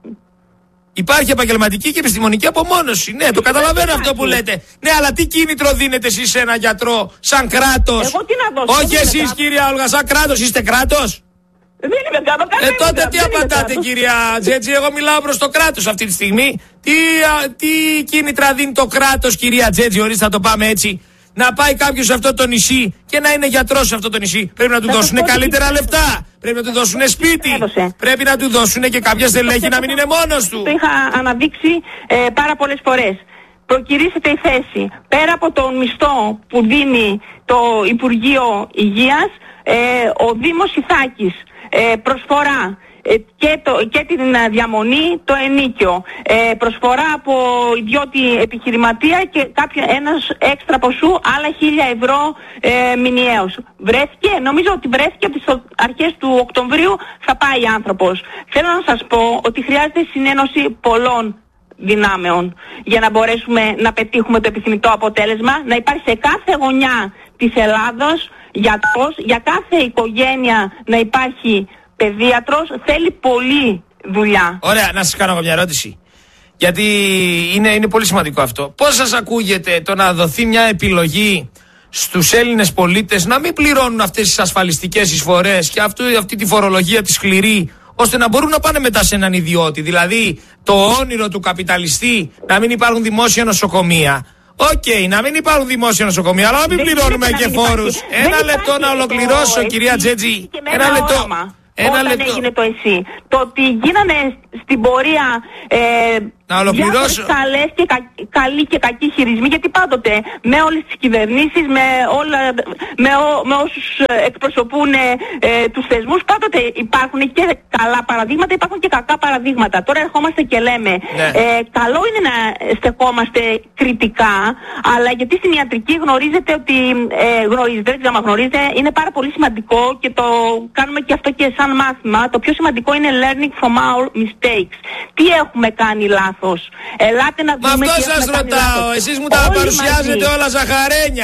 S3: Υπάρχει επαγγελματική και επιστημονική απομόνωση. Ναι, το καταλαβαίνω αυτό που λέτε. Ναι, αλλά τι κίνητρο δίνετε εσείς σε ένα γιατρό σαν κράτος?
S4: Εγώ τι να δώσω?
S3: Όχι εσείς κυρία Όλγα, σαν κράτος. Είστε κράτος?
S4: Δεν είμαι κάτω,
S3: Ε, τότε τι απαντάτε κυρία Τζέτζη? Εγώ μιλάω προς το κράτος αυτή τη στιγμή. Τι, α, τι κίνητρα δίνει το κράτος κυρία Τζέτζη? Ορίστε, θα το πάμε έτσι. Να πάει κάποιος σε αυτό το νησί και να είναι γιατρός σε αυτό το νησί. Πρέπει να του δώσουν καλύτερα λεφτά. Πρέπει να του δώσουν σπίτι. Έδωσε. Πρέπει να του δώσουν και κάποια στελέχη να μην είναι μόνος του.
S4: Το είχα αναδείξει ε, πάρα πολλές φορές. Προκυρήσετε η θέση. Πέρα από τον μισθό που δίνει το Υπουργείο Υγείας, ε, ο Δήμος Ιθάκης ε, προσφορά και, το, και την διαμονή, το ενίκιο, ε, προσφορά από ιδιώτη επιχειρηματία και κάποιο, ένας έξτρα ποσού, άλλα χίλια ευρώ ε, μηνιαίως. Βρέθηκε, νομίζω ότι βρέθηκε από τις αρχές του Οκτωβρίου θα πάει άνθρωπος. Θέλω να σας πω ότι χρειάζεται συνένωση πολλών δυνάμεων για να μπορέσουμε να πετύχουμε το επιθυμητό αποτέλεσμα, να υπάρχει σε κάθε γωνιά της Ελλάδος γιατρός, για κάθε οικογένεια να υπάρχει παιδίατρος. Θέλει πολλή δουλειά.
S3: Ωραία, να σας κάνω μια ερώτηση. Γιατί είναι, είναι πολύ σημαντικό αυτό. Πώς σας ακούγεται το να δοθεί μια επιλογή στους Έλληνες πολίτες να μην πληρώνουν αυτές τις ασφαλιστικές εισφορές και αυτή, αυτή τη φορολογία τη σκληρή, ώστε να μπορούν να πάνε μετά σε έναν ιδιώτη? Δηλαδή το όνειρο του καπιταλιστή να μην υπάρχουν δημόσια νοσοκομεία. Οκ, okay, να μην υπάρχουν δημόσια νοσοκομεία, αλλά να μην πληρώνουμε και φόρους. Ένα λεπτό να ολοκληρώσω, κυρία Τζέτζη. Ένα λεπτό. Ένα
S4: Όταν
S3: λεπτό.
S4: έγινε το ΕΣΥ. Το ότι γίνανε στην πορεία ε,
S3: να ολοκληρώσω.
S4: Καλές και κα, καλοί και κακοί χειρισμοί, γιατί πάντοτε με όλες τις κυβερνήσεις, με, όλα, με, ό, με όσους εκπροσωπούν ε, τους θεσμούς, πάντοτε υπάρχουν και καλά παραδείγματα, υπάρχουν και κακά παραδείγματα. Τώρα ερχόμαστε και λέμε, ναι. ε, καλό είναι να στεκόμαστε κριτικά, αλλά γιατί στην ιατρική γνωρίζετε ότι, ε, γνωρίζετε, δεν ξέρω αν γνωρίζετε, είναι πάρα πολύ σημαντικό και το κάνουμε και αυτό και σαν μάθημα. Το πιο σημαντικό είναι learning from our mistakes. Τι έχουμε κάνει λάθος? Ελάτε να δούμε.
S3: Μα αυτό
S4: τι
S3: σας ρωτάω. Εσείς μου τα
S4: όλοι
S3: παρουσιάζετε
S4: μαζί.
S3: όλα ζαχαρένια.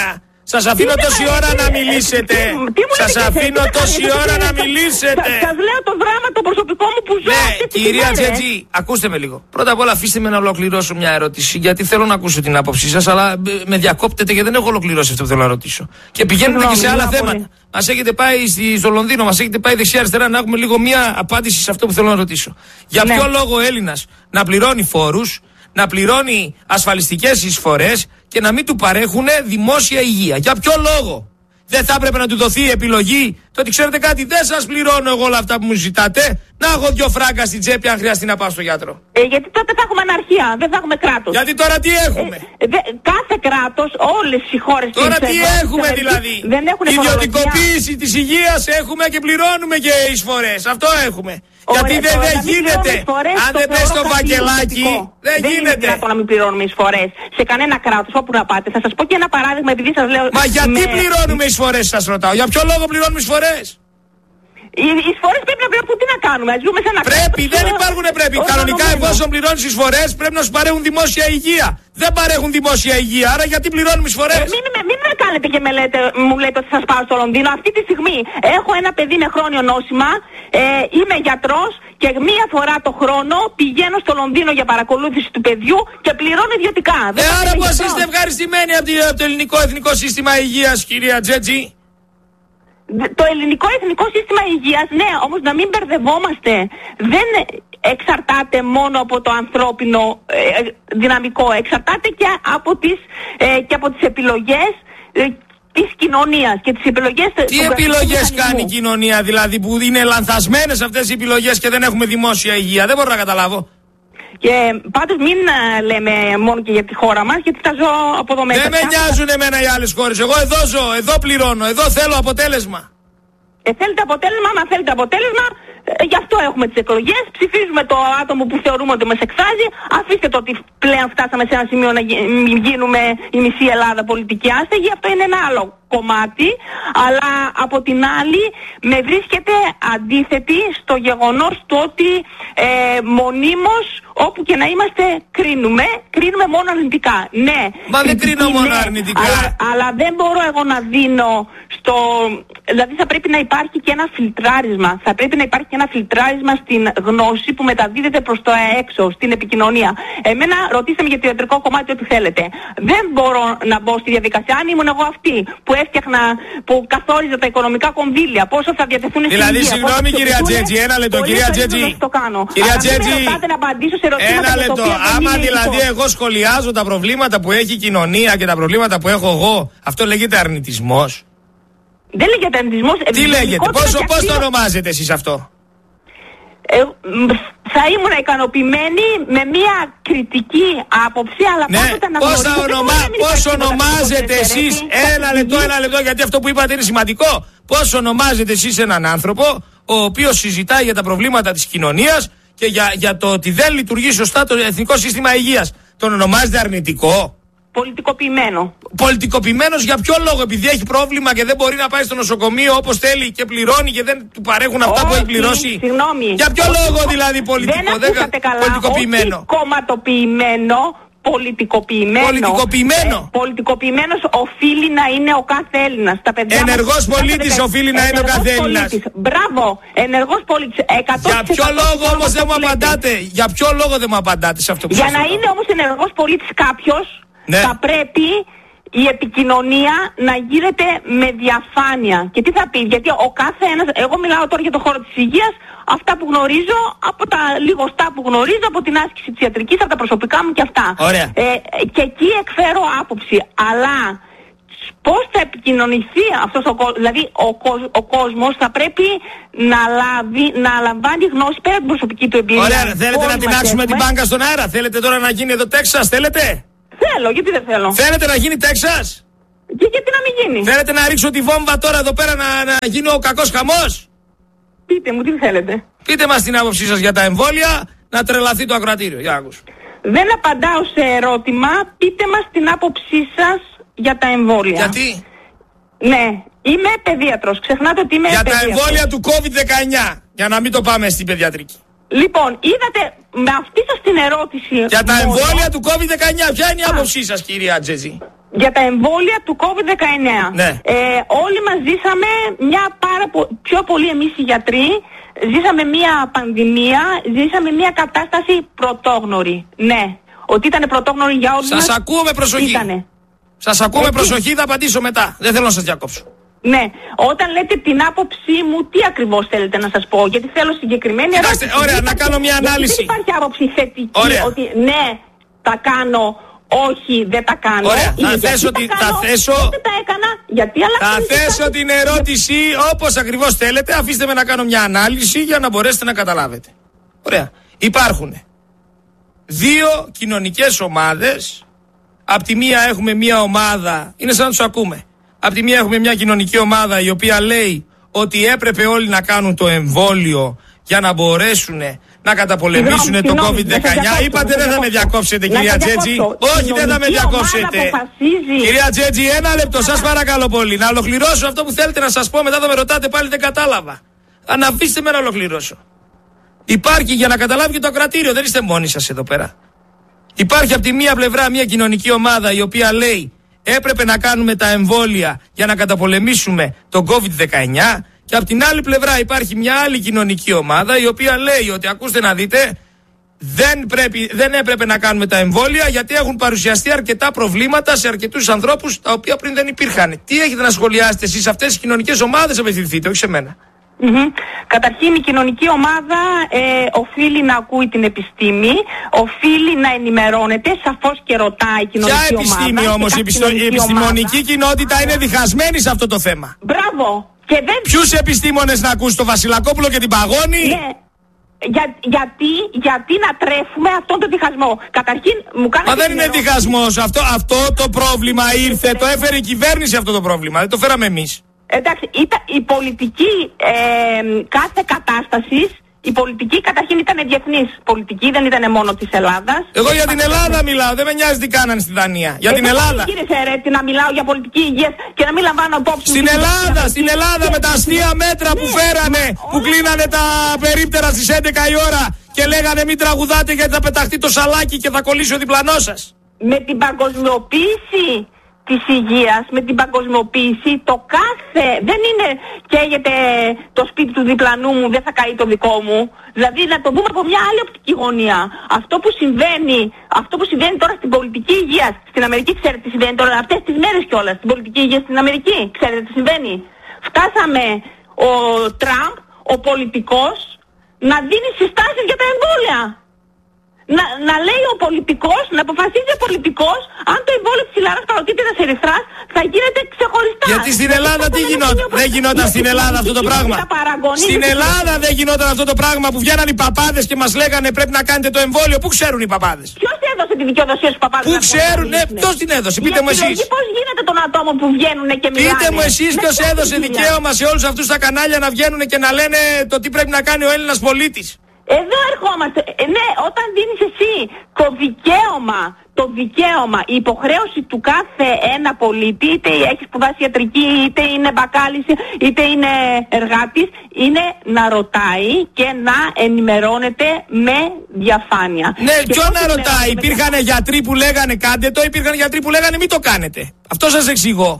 S3: Σας αφήνω τόση ώρα να μιλήσετε. Σας αφήνω τόση ώρα να μιλήσετε.
S4: Σας λέω το δράμα το προσωπικό μου που ζω.
S3: Ναι, κυρία Τζέτζη, ακούστε με λίγο. Πρώτα απ' όλα αφήστε με να ολοκληρώσω μια ερώτηση, γιατί θέλω να ακούσω την άποψή σας, αλλά με διακόπτετε και δεν έχω ολοκληρώσει αυτό που θέλω να ρωτήσω. Και πηγαίνετε και σε άλλα θέματα. Μας έχετε πάει στο Λονδίνο, μας έχετε πάει δεξιά-αριστερά, να έχουμε λίγο μια απάντηση σε αυτό που θέλω να ρωτήσω. Για ποιο λόγο ο Έλληνας να πληρώνει φόρους, να πληρώνει ασφαλιστικές εισφορές και να μην του παρέχουν δημόσια υγεία? Για ποιο λόγο? Δεν θα έπρεπε να του δοθεί η επιλογή το ότι ξέρετε κάτι, δεν σας πληρώνω εγώ όλα αυτά που μου ζητάτε, να έχω δυο φράγκα στην τσέπη αν χρειαστεί να πάω στο γιατρό?
S4: Ε, γιατί τότε θα έχουμε αναρχία, δεν θα έχουμε κράτος.
S3: Γιατί τώρα τι έχουμε?
S4: Ε, δε, κάθε κράτος, όλες οι χώρες της
S3: Τώρα τι
S4: Ευρώπης,
S3: έχουμε
S4: της
S3: δηλαδή?
S4: Δεν έχουν
S3: ιδιωτικοποίηση της υγείας έχουμε και πληρώνουμε και εισφορές. Αυτό έχουμε.
S4: Ωραία,
S3: γιατί δεν,
S4: τώρα,
S3: δεν γίνεται.
S4: Εισφορές,
S3: αν δεν πες στο φακελάκι, δεν,
S4: δεν
S3: γίνεται.
S4: Δεν είναι δυνατόν να μην πληρώνουμε εισφορές σε κανένα κράτος όπου να πάτε. Θα σας πω και ένα παράδειγμα επειδή σας λέω.
S3: Μα γιατί
S4: με...
S3: πληρώνουμε εισφορές, σας ρωτάω? Για ποιο λόγο πληρώνουμε εισφορές?
S4: Οι εισφορές πρέπει να βλέπουν τι να κάνουμε. Ας ζούμε σε ένα
S3: πρέπει,
S4: κράτος,
S3: δεν υπάρχουν πρέπει. Κανονικά, εφόσον πληρώνεις εισφορές, πρέπει να σου παρέχουν δημόσια υγεία. Δεν παρέχουν δημόσια υγεία, άρα γιατί πληρώνουμε εισφορές?
S4: Ε, μην, μην με κάνετε και με λέτε, μου λέτε ότι σας πάω στο Λονδίνο. Αυτή τη στιγμή έχω ένα παιδί με χρόνιο νόσημα, ε, είμαι γιατρός και μία φορά το χρόνο πηγαίνω στο Λονδίνο για παρακολούθηση του παιδιού και πληρώνω ιδιωτικά.
S3: Ε, άρα πως είστε ευχαριστημένοι από το ελληνικό εθνικό σύστημα υγείας, κυρία Τζέτζη?
S4: Το ελληνικό εθνικό σύστημα υγείας, ναι, όμως να μην μπερδευόμαστε. Δεν εξαρτάται μόνο από το ανθρώπινο ε, δυναμικό, εξαρτάται και από τις, ε, και από τις επιλογές ε, της κοινωνίας και τις επιλογές...
S3: Τι επιλογές κάνει η κοινωνία δηλαδή, που είναι λανθασμένες αυτές οι επιλογές και δεν έχουμε δημόσια υγεία? Δεν μπορώ να καταλάβω.
S4: Και πάντως μην α, λέμε μόνο και για τη χώρα μας, γιατί θα ζω από εδώ μέσα.
S3: Δεν με νοιάζουν εμένα οι άλλες χώρες. Εγώ εδώ ζω, εδώ πληρώνω, εδώ θέλω αποτέλεσμα.
S4: Ε, θέλετε αποτέλεσμα, άμα θέλετε αποτέλεσμα, ε, γι' αυτό έχουμε τις εκλογές. Ψηφίζουμε το άτομο που θεωρούμε ότι μας εκφράζει. Αφήστε το ότι πλέον φτάσαμε σε ένα σημείο να γίνουμε η μισή Ελλάδα πολιτική άστεγη. Αυτό είναι ένα άλλο κομμάτι. Αλλά από την άλλη με βρίσκεται αντίθετη στο γεγονός του ότι ε, μονίμως όπου και να είμαστε κρίνουμε, κρίνουμε μόνο αρνητικά. Ναι.
S3: Μα δεν κρίνω μόνο
S4: ναι,
S3: αρνητικά.
S4: Αλλά, αλλά δεν μπορώ εγώ να δίνω στο... Δηλαδή θα πρέπει να υπάρχει και ένα φιλτράρισμα. Θα πρέπει να υπάρχει και ένα φιλτράρισμα στην γνώση που μεταδίδεται προς το έξω, στην επικοινωνία. Εμένα ρωτήστε με για το ιατρικό κομμάτι ό,τι θέλετε. Δεν μπορώ να μπω στη διαδικασία. Αν ήμουν εγώ αυτή που έφτιαχνα, που καθόριζε τα οικονομικά κονδύλια, πόσο θα διατεθούν στην υγεία.
S3: Δηλαδή, συγγνώμη κυρία Τζέτζη, ένα λεπτό, κυρία Τζέτζη. Κυρία Τζέτζη, ένα λεπτό. Άμα δηλαδή εγώ σχολιάζω τα προβλήματα που έχει η κοινωνία και τα προβλήματα που έχω εγώ, αυτό λέγεται αρνητισμός?
S4: Δεν λέγεται αρνητισμός.
S3: Τι λέγεται, πόσο, πώς το ονομάζετε εσείς αυτό?
S4: Ε, θα ήμουν ικανοποιημένη με μια κριτική άποψη, αλλά
S3: ναι,
S4: πάντοτε να
S3: πώς, ονομα... πώς ονομάζετε εσείς, ένα λεπτό, ένα λεπτό, γιατί αυτό που είπατε είναι σημαντικό. Πώς ονομάζετε εσείς έναν άνθρωπο ο οποίος συζητάει για τα προβλήματα της κοινωνίας και για, για το ότι δεν λειτουργεί σωστά το εθνικό σύστημα υγείας? Τον ονομάζετε αρνητικό?
S4: Πολιτικοποιημένο.
S3: Πολιτικοποιημένος για ποιο λόγο? Επειδή έχει πρόβλημα και δεν μπορεί να πάει στο νοσοκομείο όπως θέλει και πληρώνει και δεν του παρέχουν αυτά
S4: όχι,
S3: που έχει πληρώσει?
S4: Συγγνώμη.
S3: Για ποιο όχι, λόγο δηλαδή πολιτικό?
S4: Δεν ακούσατε καλά.
S3: Πολιτικοποιημένο.
S4: Όχι κομματοποιημένο. Πολιτικοποιημένο.
S3: Πολιτικοποιημένο.
S4: Ε, πολιτικοποιημένος οφείλει να είναι ο κάθε Έλληνας. Τα παιδιά
S3: ενεργός πολίτης οφείλει να είναι ο κάθε Έλληνας.
S4: Μπράβο. Ενεργός πολίτης.
S3: Για ποιο λόγο όμως δεν μου απαντάτε? Για ποιο λόγο δεν μου απαντάτε σε αυτό που
S4: Για
S3: σας
S4: να
S3: λέω?
S4: είναι όμως ενεργός πολίτης κάποιος,
S3: ναι,
S4: θα πρέπει η επικοινωνία να γίνεται με διαφάνεια. Και τι θα πει? Γιατί ο κάθε ένας, εγώ μιλάω τώρα για το χώρο της υγείας, αυτά που γνωρίζω, από τα λιγοστά που γνωρίζω, από την άσκηση της ιατρικής, από τα προσωπικά μου και αυτά.
S3: Ωραία.
S4: Ε, και εκεί εκφέρω άποψη. Αλλά πώς θα επικοινωνηθεί αυτός ο κόσμος? Δηλαδή ο, κόσμ, ο κόσμος θα πρέπει να, λάβει, να λαμβάνει γνώση πέρα από την προσωπική του εμπειρία.
S3: Ωραία, θέλετε να τεινάξουμε την μπάνκα στον αέρα? Θέλετε τώρα να γίνει εδώ Τέξας? Θέλετε?
S4: Θέλω, γιατί δεν θέλω.
S3: Θέλετε να γίνει Τέξας?
S4: Και γιατί να μην γίνει?
S3: Θέλετε να ρίξω τη βόμβα τώρα εδώ πέρα να, να γίνει ο κακός χαμός?
S4: Πείτε μου, τι θέλετε.
S3: Πείτε μας την άποψή σας για τα εμβόλια, να τρελαθεί το ακροατήριο. Για άκουσου.
S4: Δεν απαντάω σε ερώτημα, πείτε μας την άποψή σας για τα εμβόλια.
S3: Γιατί?
S4: Ναι, είμαι παιδίατρος, ξεχνάτε ότι είμαι
S3: για
S4: παιδίατρος.
S3: Για τα εμβόλια του κόβιντ δεκαεννιά, για να μην το πάμε στην παιδιατρική.
S4: Λοιπόν, είδατε με αυτή σας την ερώτηση...
S3: Για τα
S4: μόνο...
S3: εμβόλια του κόβιντ δεκαεννιά, ποια είναι η άποψή σας, κυρία Τζέτζη?
S4: Για τα εμβόλια του κόβιντ δεκαεννέα.
S3: Ναι.
S4: Ε, όλοι μας ζήσαμε μια πάρα πο... πιο πολύ εμείς οι γιατροί, ζήσαμε μια πανδημία, ζήσαμε μια κατάσταση πρωτόγνωρη. Ναι. Ότι ήταν πρωτόγνωρη για όλους μας.
S3: Σας ακούω με προσοχή.
S4: Ήτανε.
S3: Σας ακούω με
S4: Έτσι.
S3: προσοχή, θα απαντήσω μετά. Δεν θέλω να σας διακόψω.
S4: Ναι. Όταν λέτε την άποψή μου, τι ακριβώς θέλετε να σας πω? Γιατί θέλω συγκεκριμένη
S3: Κοιτάξτε,
S4: ερώτηση.
S3: ωραία,
S4: Δεν
S3: να
S4: υπάρχει-
S3: κάνω μια
S4: γιατί
S3: ανάλυση.
S4: Δεν υπάρχει άποψη θετική,
S3: Ωραία.
S4: ότι ναι, τα κάνω, όχι, δεν τα κάνω.
S3: Ωραία,
S4: Ή
S3: θα
S4: γιατί
S3: θέσω
S4: τα
S3: τη-
S4: κάνω,
S3: θα θέσω-
S4: δεν τα έκανα, γιατί
S3: Θα
S4: αλλάξαμε τη
S3: θέσω
S4: στάση.
S3: την ερώτηση όπως ακριβώς θέλετε. Αφήστε με να κάνω μια ανάλυση για να μπορέσετε να καταλάβετε. Ωραία. Υπάρχουν δύο κοινωνικές ομάδες. Απ' τη μία έχουμε μια ομάδα, είναι σαν να τους ακούμε. Απ' τη μία έχουμε μια κοινωνική ομάδα η οποία λέει ότι έπρεπε όλοι να κάνουν το εμβόλιο για να μπορέσουν να καταπολεμήσουν το
S4: Συγγνώμη,
S3: κόβιντ δεκαεννιά.
S4: να σας διακόψω,
S3: Είπατε
S4: να σας
S3: δεν θα με
S4: διακόψω.
S3: διακόψετε,
S4: Να
S3: κυρία
S4: σας
S3: Τζέτζη.
S4: διακόψω.
S3: Όχι, δεν θα με
S4: Η
S3: διακόψετε.
S4: ομάδα αποφασίζει.
S3: Κυρία Τζέτζη, ένα λεπτό, σας παρακαλώ πολύ. Να ολοκληρώσω αυτό που θέλετε να σας πω, μετά θα με ρωτάτε πάλι, δεν κατάλαβα. Αν αφήστε με να ολοκληρώσω. Υπάρχει, για να καταλάβει και το ακροατήριο, δεν είστε μόνοι σας εδώ πέρα. Υπάρχει από τη μία πλευρά μια κοινωνική ομάδα η οποία λέει έπρεπε να κάνουμε τα εμβόλια για να καταπολεμήσουμε τον κόβιντ δεκαεννιά, και από την άλλη πλευρά υπάρχει μια άλλη κοινωνική ομάδα η οποία λέει ότι ακούστε να δείτε, δεν, πρέπει, δεν έπρεπε να κάνουμε τα εμβόλια γιατί έχουν παρουσιαστεί αρκετά προβλήματα σε αρκετούς ανθρώπους τα οποία πριν δεν υπήρχαν. Τι έχετε να σχολιάσετε εσείς, αυτές τις κοινωνικές ομάδες απευθυνθείτε, όχι σε μένα.
S4: Mm-hmm. Καταρχήν η κοινωνική ομάδα ε, οφείλει να ακούει την επιστήμη, οφείλει να ενημερώνεται, σαφώς και ρωτάει η κοινωνική
S3: Ποια
S4: ομάδα.
S3: επιστήμη όμως, η, επιστο... η επιστημονική ομάδα. κοινότητα είναι διχασμένη σε αυτό το θέμα.
S4: Μπράβο. Και δεν...
S3: Ποιους επιστήμονες να ακούσει, το Βασιλακόπουλο και την Παγώνη?
S4: Ναι. Για, γιατί, γιατί να τρέφουμε αυτόν τον διχασμό? Καταρχήν μου κάνετε.
S3: Μα δεν είναι
S4: ερώτηση.
S3: διχασμός. Αυτό, αυτό το πρόβλημα ήρθε, το έφερε η κυβέρνηση αυτό το πρόβλημα. Δεν το φέραμε εμείς.
S4: Εντάξει, ήταν η πολιτική ε, κάθε κατάστασης, η πολιτική καταρχήν ήταν διεθνής πολιτική, δεν ήταν μόνο της Ελλάδας.
S3: Εγώ για την Ελλάδα μιλάω, δεν με νοιάζει τι κάνανε στη Δανία. Για την Ελλάδα.
S4: Δεν κύριε Σερέτη να μιλάω για πολιτική υγείας και να μην λαμβάνω υπόψη.
S3: Στην Ελλάδα, στην Ελλάδα με τα αστεία μέτρα που φέρανε, που κλείνανε τα περίπτερα στις έντεκα η ώρα και λέγανε μην τραγουδάτε γιατί θα πεταχτεί το σαλάκι και θα κολλήσει ο διπλανός σας.
S4: Με την παγκοσμιοποίηση της υγείας, με την παγκοσμιοποίηση, το κάθε, δεν είναι καίγεται το σπίτι του διπλανού μου, δεν θα καεί το δικό μου. Δηλαδή να το δούμε από μια άλλη οπτική γωνία. Αυτό που συμβαίνει, αυτό που συμβαίνει τώρα στην πολιτική υγεία, στην Αμερική, ξέρετε τι συμβαίνει τώρα, αυτές τις μέρες κιόλας, στην πολιτική υγεία στην Αμερική, ξέρετε τι συμβαίνει? Φτάσαμε ο Τραμπ, ο πολιτικός, να δίνει συστάσεις για τα εμβόλια. Να, να λέει ο πολιτικός, να αποφασίζει ο πολιτικός αν το εμβόλιο της χιλαράς παροτίτιδας ερυθράς θα γίνεται ξεχωριστά.
S3: Γιατί στην Ελλάδα τι γινόταν? Δεν γινόταν στην Ελλάδα αυτό το πράγμα. Στην Ελλάδα δεν γινόταν αυτό το πράγμα που βγαίναν οι παπάδες και μας λέγανε πρέπει να κάνετε το εμβόλιο. Πού ξέρουν οι παπάδες?
S4: Ποιος έδωσε τη δικαιοδοσία στους παπάδες?
S3: Πού ξέρουν, ναι, ποιος την έδωσε? Πείτε μου εσείς.
S4: Πώς γίνεται των ατόμων που βγαίνουν και μιλάνε?
S3: Πείτε μου εσείς ποιος έδωσε δικαίωμα σε όλους αυτούς τα κανάλια να βγαίνουν και να λένε το τι πρέπει να κάνει ο Έλληνας πολίτης?
S4: Εδώ ερχόμαστε. Ε, ναι, όταν δίνεις εσύ το δικαίωμα, το δικαίωμα, η υποχρέωση του κάθε ένα πολίτη, είτε έχει σπουδάσει ιατρική, είτε είναι μπακάλης, είτε είναι εργάτης, είναι να ρωτάει και να ενημερώνεται με διαφάνεια.
S3: Ναι,
S4: και
S3: ποιο να ρωτάει?
S4: με...
S3: Υπήρχαν γιατροί που λέγανε κάντε το, υπήρχαν γιατροί που λέγανε μην το κάνετε. Αυτό σας εξηγώ.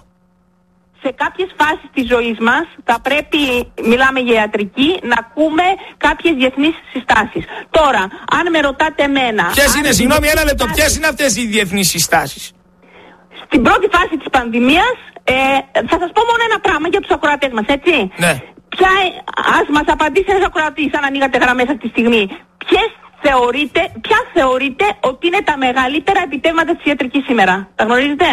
S4: Σε κάποιες φάσεις της ζωής μας θα πρέπει, μιλάμε για ιατρική, να ακούμε κάποιες διεθνείς συστάσεις. Τώρα, αν με ρωτάτε εμένα...
S3: Ποιες είναι, συγγνώμη, ένα λεπτό,
S4: συστάσεις...
S3: ποιες είναι αυτές οι διεθνείς συστάσεις?
S4: Στην πρώτη φάση της πανδημίας, ε, θα σας πω μόνο ένα πράγμα για τους ακροατές μας, έτσι.
S3: Ναι.
S4: Ποια, ας μας απαντήσει ένας ακροατής, αν ανοίγατε γραμμές αυτή τη στιγμή. Ποιες θεωρείτε, ποια θεωρείτε ότι είναι τα μεγαλύτερα επιτεύγματα της ιατρικής σήμερα? Τα γνωρίζετε?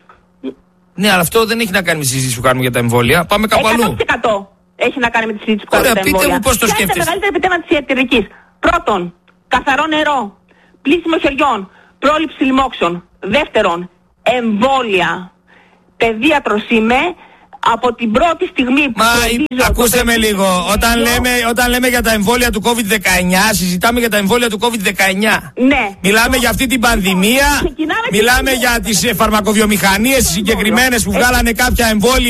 S3: Ναι, αλλά αυτό δεν έχει να κάνει με τη συζήτηση που κάνουμε για τα εμβόλια. Πάμε κάπου αλλού.
S4: εκατό τοις εκατό έχει να κάνει με τη συζήτηση που κάνουμε για τα εμβόλια.
S3: Ωραία, πείτε μου πώς το
S4: σκέφτεστε. Ποια είναι τα μεγαλύτερα επιτεύγματα της ιατρικής? Πρώτον, καθαρό νερό, πλύσιμο χεριών, πρόληψη λοιμόξεων. Δεύτερον, εμβόλια. Παιδίατρος είμαι. Από την πρώτη στιγμή που...
S3: Μα ακούστε με λίγο, όταν λέμε, όταν λέμε για τα εμβόλια του κόβιντ δεκαεννιά, συζητάμε για τα εμβόλια του κόβιντ δεκαεννιά.
S4: Ναι.
S3: Μιλάμε για αυτή την πανδημία, μιλάμε για τις φαρμακοβιομηχανίες συγκεκριμένες που βγάλανε κάποια εμβόλια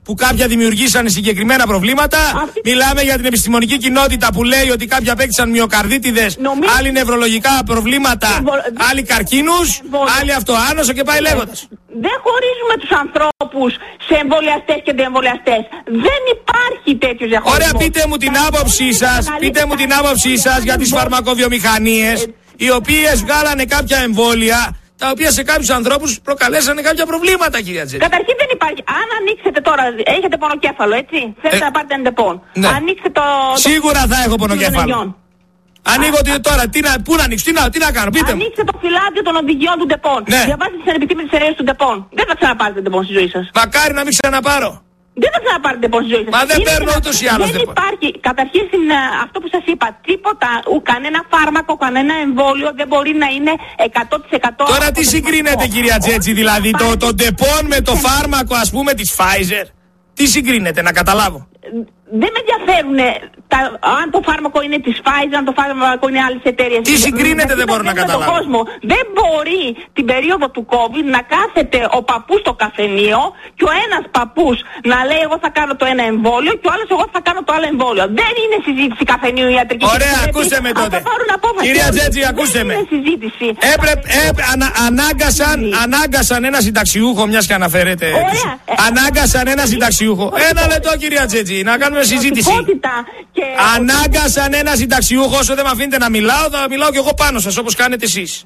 S3: που κάποια δημιουργήσαν συγκεκριμένα προβλήματα. Αυτή... Μιλάμε για την επιστημονική κοινότητα που λέει ότι κάποιοι απέκτησαν μυοκαρδίτιδες, Νομίζω... άλλοι νευρολογικά προβλήματα, Εμβολ... άλλοι καρκίνους, Εμβολ... άλλοι αυτοάνωσο και πάει λέγοντας.
S4: Δεν χωρίζουμε τους ανθρώπους σε εμβολιαστές και αντιεμβολιαστές. Δεν υπάρχει τέτοιος διαχωρισμός.
S3: Ωραία, πείτε μου την άποψή σας, πείτε μου την άποψή σας για τις φαρμακοβιομηχανίες, οι οποίες βγάλανε κάποια εμβόλια, τα οποία σε κάποιους ανθρώπους προκαλέσανε κάποια προβλήματα, κυρία Τζέτζη.
S4: Καταρχήν δεν υπάρχει. Αν ανοίξετε τώρα, έχετε πονοκέφαλο, έτσι. Θέλετε ε, να πάρετε εντεπών.
S3: Ναι.
S4: Ανοίξτε το.
S3: Σίγουρα θα έχω πονοκέφαλο. Ανοίγω τι, τώρα, τι να, πού να ανοίξω, τι να, τι να κάνω, πείτε μου.
S4: Ανοίξτε το φυλάδιο των οδηγιών του ντεπών.
S3: Ναι.
S4: Διαβάστε τις ανεπιτήμητες ενέργειες του ντεπών. Δεν θα ξαναπάρετε ντεπών στη ζωή σας.
S3: Μακάρι να μην ξαναπάρω.
S4: Δεν θα ξαναπάρετε ντεπών στη ζωή σας.
S3: Μα δεν είναι παίρνω ούτως ή άλλως.
S4: Δεν υπάρχει, καταρχήν στην, αυτό που σας είπα, τίποτα, ου, κανένα φάρμακο, κανένα εμβόλιο δεν μπορεί να είναι εκατό τοις εκατό.
S3: Τώρα τι συγκρίνεται, κυρία Τζέτζη, δηλαδή το, το ντεπών με το φάρμακο, ας πούμε, της Pfizer. Τι συγκρίνεται, να καταλάβω.
S4: Δεν με ενδιαφέρουν τα, αν το φάρμακο είναι της Pfizer, αν το φάρμακο είναι άλλης εταιρείας.
S3: Τι συγκρίνεται, δεν μπορώ να καταλάβω.
S4: Κόσμο. Δεν μπορεί την περίοδο του COVID να κάθεται ο παππούς στο καφενείο και ο ένας παππούς να λέει εγώ θα κάνω το ένα εμβόλιο και ο άλλος εγώ θα κάνω το άλλο εμβόλιο. Δεν είναι συζήτηση καφενείου ιατρική.
S3: Ωραία, ακούστε με τότε. Κυρία Τζέτζη, ακούστε με. Έπρεπε, ανα, ανάγκασαν, ανάγκασαν ένα συνταξιούχο, μιας και αναφέρεται. Ανάγκασαν ένα συνταξιούχο. Ένα λεπτό, κυρία Τζέτζη, να κάνουμε συζήτηση. Και... Ανάγκασαν ένα συνταξιούχο, όσο δεν με αφήνετε να μιλάω, θα μιλάω κι εγώ πάνω σας, όπως κάνετε εσείς.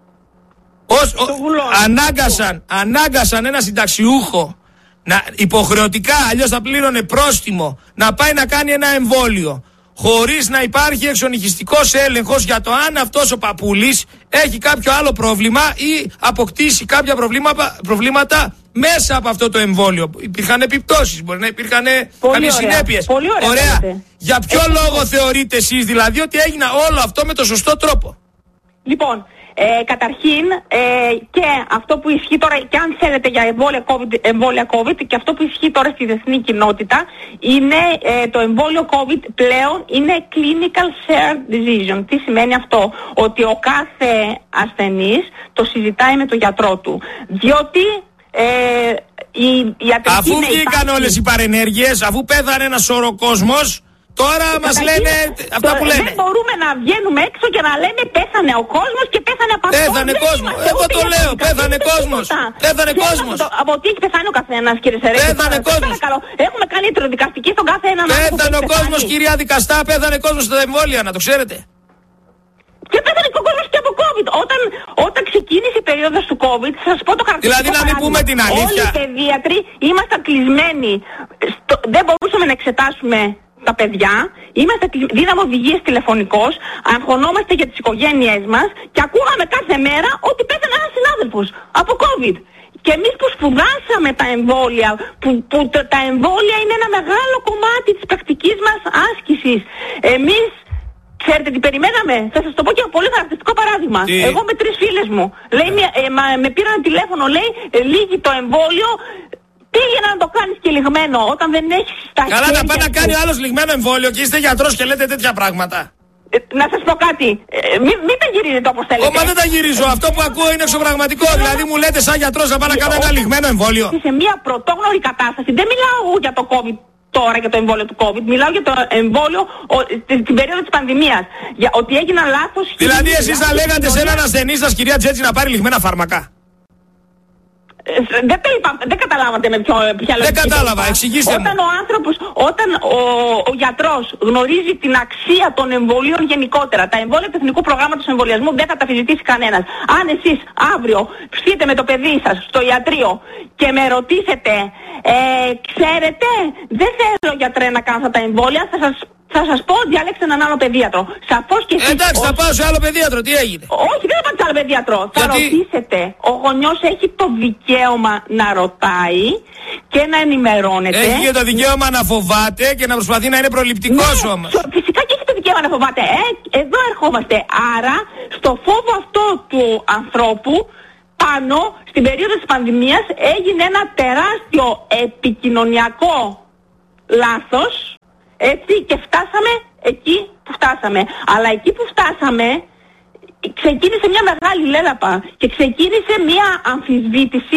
S3: Ως, ο, ανάγκασαν, ανάγκασαν ένα συνταξιούχο να, υποχρεωτικά, αλλιώς θα πλήρωνε πρόστιμο, να πάει να κάνει ένα εμβόλιο, χωρίς να υπάρχει εξονυχιστικός έλεγχος για το αν αυτός ο παππούλης έχει κάποιο άλλο πρόβλημα ή αποκτήσει κάποια προβλήματα, προβλήματα μέσα από αυτό το εμβόλιο. Υπήρχαν επιπτώσεις, μπορεί να υπήρχαν κάποιες συνέπειες.
S4: Ωραία.
S3: Ωραία. Για ποιο Έχει... λόγο θεωρείτε εσείς δηλαδή ότι έγινε όλο αυτό με το σωστό τρόπο?
S4: Λοιπόν, ε, καταρχήν ε, και αυτό που ισχύει τώρα, και αν θέλετε για εμβόλια COVID, εμβόλια COVID, και αυτό που ισχύει τώρα στη διεθνή κοινότητα είναι ε, το εμβόλιο COVID πλέον είναι clinical shared decision. Τι σημαίνει αυτό? Ότι ο κάθε ασθενής το συζητάει με τον γιατρό του. Διότι Ε, η, η
S3: αφού βγήκαν όλες οι παρενέργειες, αφού πέθανε ένα σωρό κόσμος, τώρα ε, μας λένε αυτά που λένε.
S4: Δεν μπορούμε να βγαίνουμε έξω και να λέμε πέθανε ο κόσμος και πέθανε από αυτό.
S3: Πέθανε κόσμο, εγώ το λέω, πέθανε κόσμος. Πέθανε κόσμος.
S4: Από τι έχει πεθάνει ο καθένας, κύριε Σερέκη?
S3: Πέθανε κόσμος.
S4: Έχουμε κάνει ιατροδικαστική στον κάθε έναν.
S3: Πέθανε ο κόσμος, κυρία δικαστά, πέθανε κόσμος στα εμβόλια, να το ξέρετε.
S4: Και πέθανε και ο κόσμος και από COVID. Όταν, όταν ξεκίνησε η περίοδος του COVID, θα σας πω το χαρακτηριστικό.
S3: Δηλαδή να μην πούμε την αλήθεια.
S4: Όλοι οι παιδίατροι ήμασταν κλεισμένοι. Στο, δεν μπορούσαμε να εξετάσουμε τα παιδιά. Είμαστε, δίναμε οδηγίες τηλεφωνικώς, αγχωνόμαστε για τις οικογένειές μας και ακούγαμε κάθε μέρα ότι πέθανε ένας συνάδελφος από COVID. Και εμείς που σπουδάσαμε τα εμβόλια, που, που τα εμβόλια είναι ένα μεγάλο κομμάτι της πρακτικής μας άσκησης. Εμείς ξέρετε τι περιμέναμε? Θα σας το πω και ένα πολύ χαρακτηριστικό παράδειγμα. Τι? Εγώ με τρεις φίλες μου. Λέει, ε, μα, με πήραν τηλέφωνο, λέει, ε, λύγει το εμβόλιο. Πήγαινε να το κάνεις και λιγμένο όταν δεν έχεις τα χέρια.
S3: Καλά, να πάει να κάνει άλλος λιγμένο εμβόλιο και είστε γιατρός και λέτε τέτοια πράγματα.
S4: Ε, να σας πω κάτι. Ε, μην, μην τα γυρίζετε όπως θέλετε.
S3: Ω, μα δεν τα γυρίζω. Αυτό που ακούω είναι εξωπραγματικό. Δηλαδή μου λέτε σαν γιατρός να πάω να κάνω ένα λιγμένο εμβόλιο.
S4: Σε μια πρωτόγνωρη κατάσταση. Δεν μιλάω για το COVID τώρα, για το εμβόλιο του COVID. Μιλάω για το εμβόλιο ο, την περίοδο της πανδημίας. Για ότι έγιναν λάθος.
S3: Δηλαδή εσείς θα λέγατε σε έναν ασθενή σας, κυρία Τζέτζη, να πάρει λιγμένα φάρμακα?
S4: Ε, δεν, είπα, δεν καταλάβατε με ποιο, ποια λογική.
S3: Δεν κατάλαβα, εξηγήστε μου.
S4: Όταν ο άνθρωπος, όταν ο, ο γιατρός γνωρίζει την αξία των εμβολίων γενικότερα, τα εμβόλια του Εθνικού Προγράμματος Εμβολιασμού δεν θα τα αφιζητήσει κανένας. Αν εσείς αύριο ψηθείτε με το παιδί σας στο ιατρείο και με ρωτήσετε, ε, ξέρετε, δεν θέλω γιατρέ να κάνω αυτά τα εμβόλια, θα σας Θα σας πω, διάλεξε έναν άλλο παιδίατρο. Σαφώς και εσείς.
S3: Εντάξει, θα πάω σε άλλο παιδίατρο, τι έγινε?
S4: Όχι, δεν θα πάτε σε άλλο παιδίατρο.
S3: Γιατί?
S4: Θα ρωτήσετε. Ο γονιός έχει το δικαίωμα να ρωτάει και να ενημερώνεται.
S3: Έχει και το δικαίωμα να φοβάται και να προσπαθεί να είναι προληπτικός, ναι, όμως.
S4: Φυσικά και έχει το δικαίωμα να φοβάται. Ε, εδώ ερχόμαστε. Άρα, στο φόβο αυτό του ανθρώπου, πάνω στην περίοδο της πανδημίας έγινε ένα τεράστιο επικοινωνιακό λάθος. Έτσι, και φτάσαμε εκεί που φτάσαμε. Αλλά εκεί που φτάσαμε ξεκίνησε μια μεγάλη λέλαπα και ξεκίνησε μια αμφισβήτηση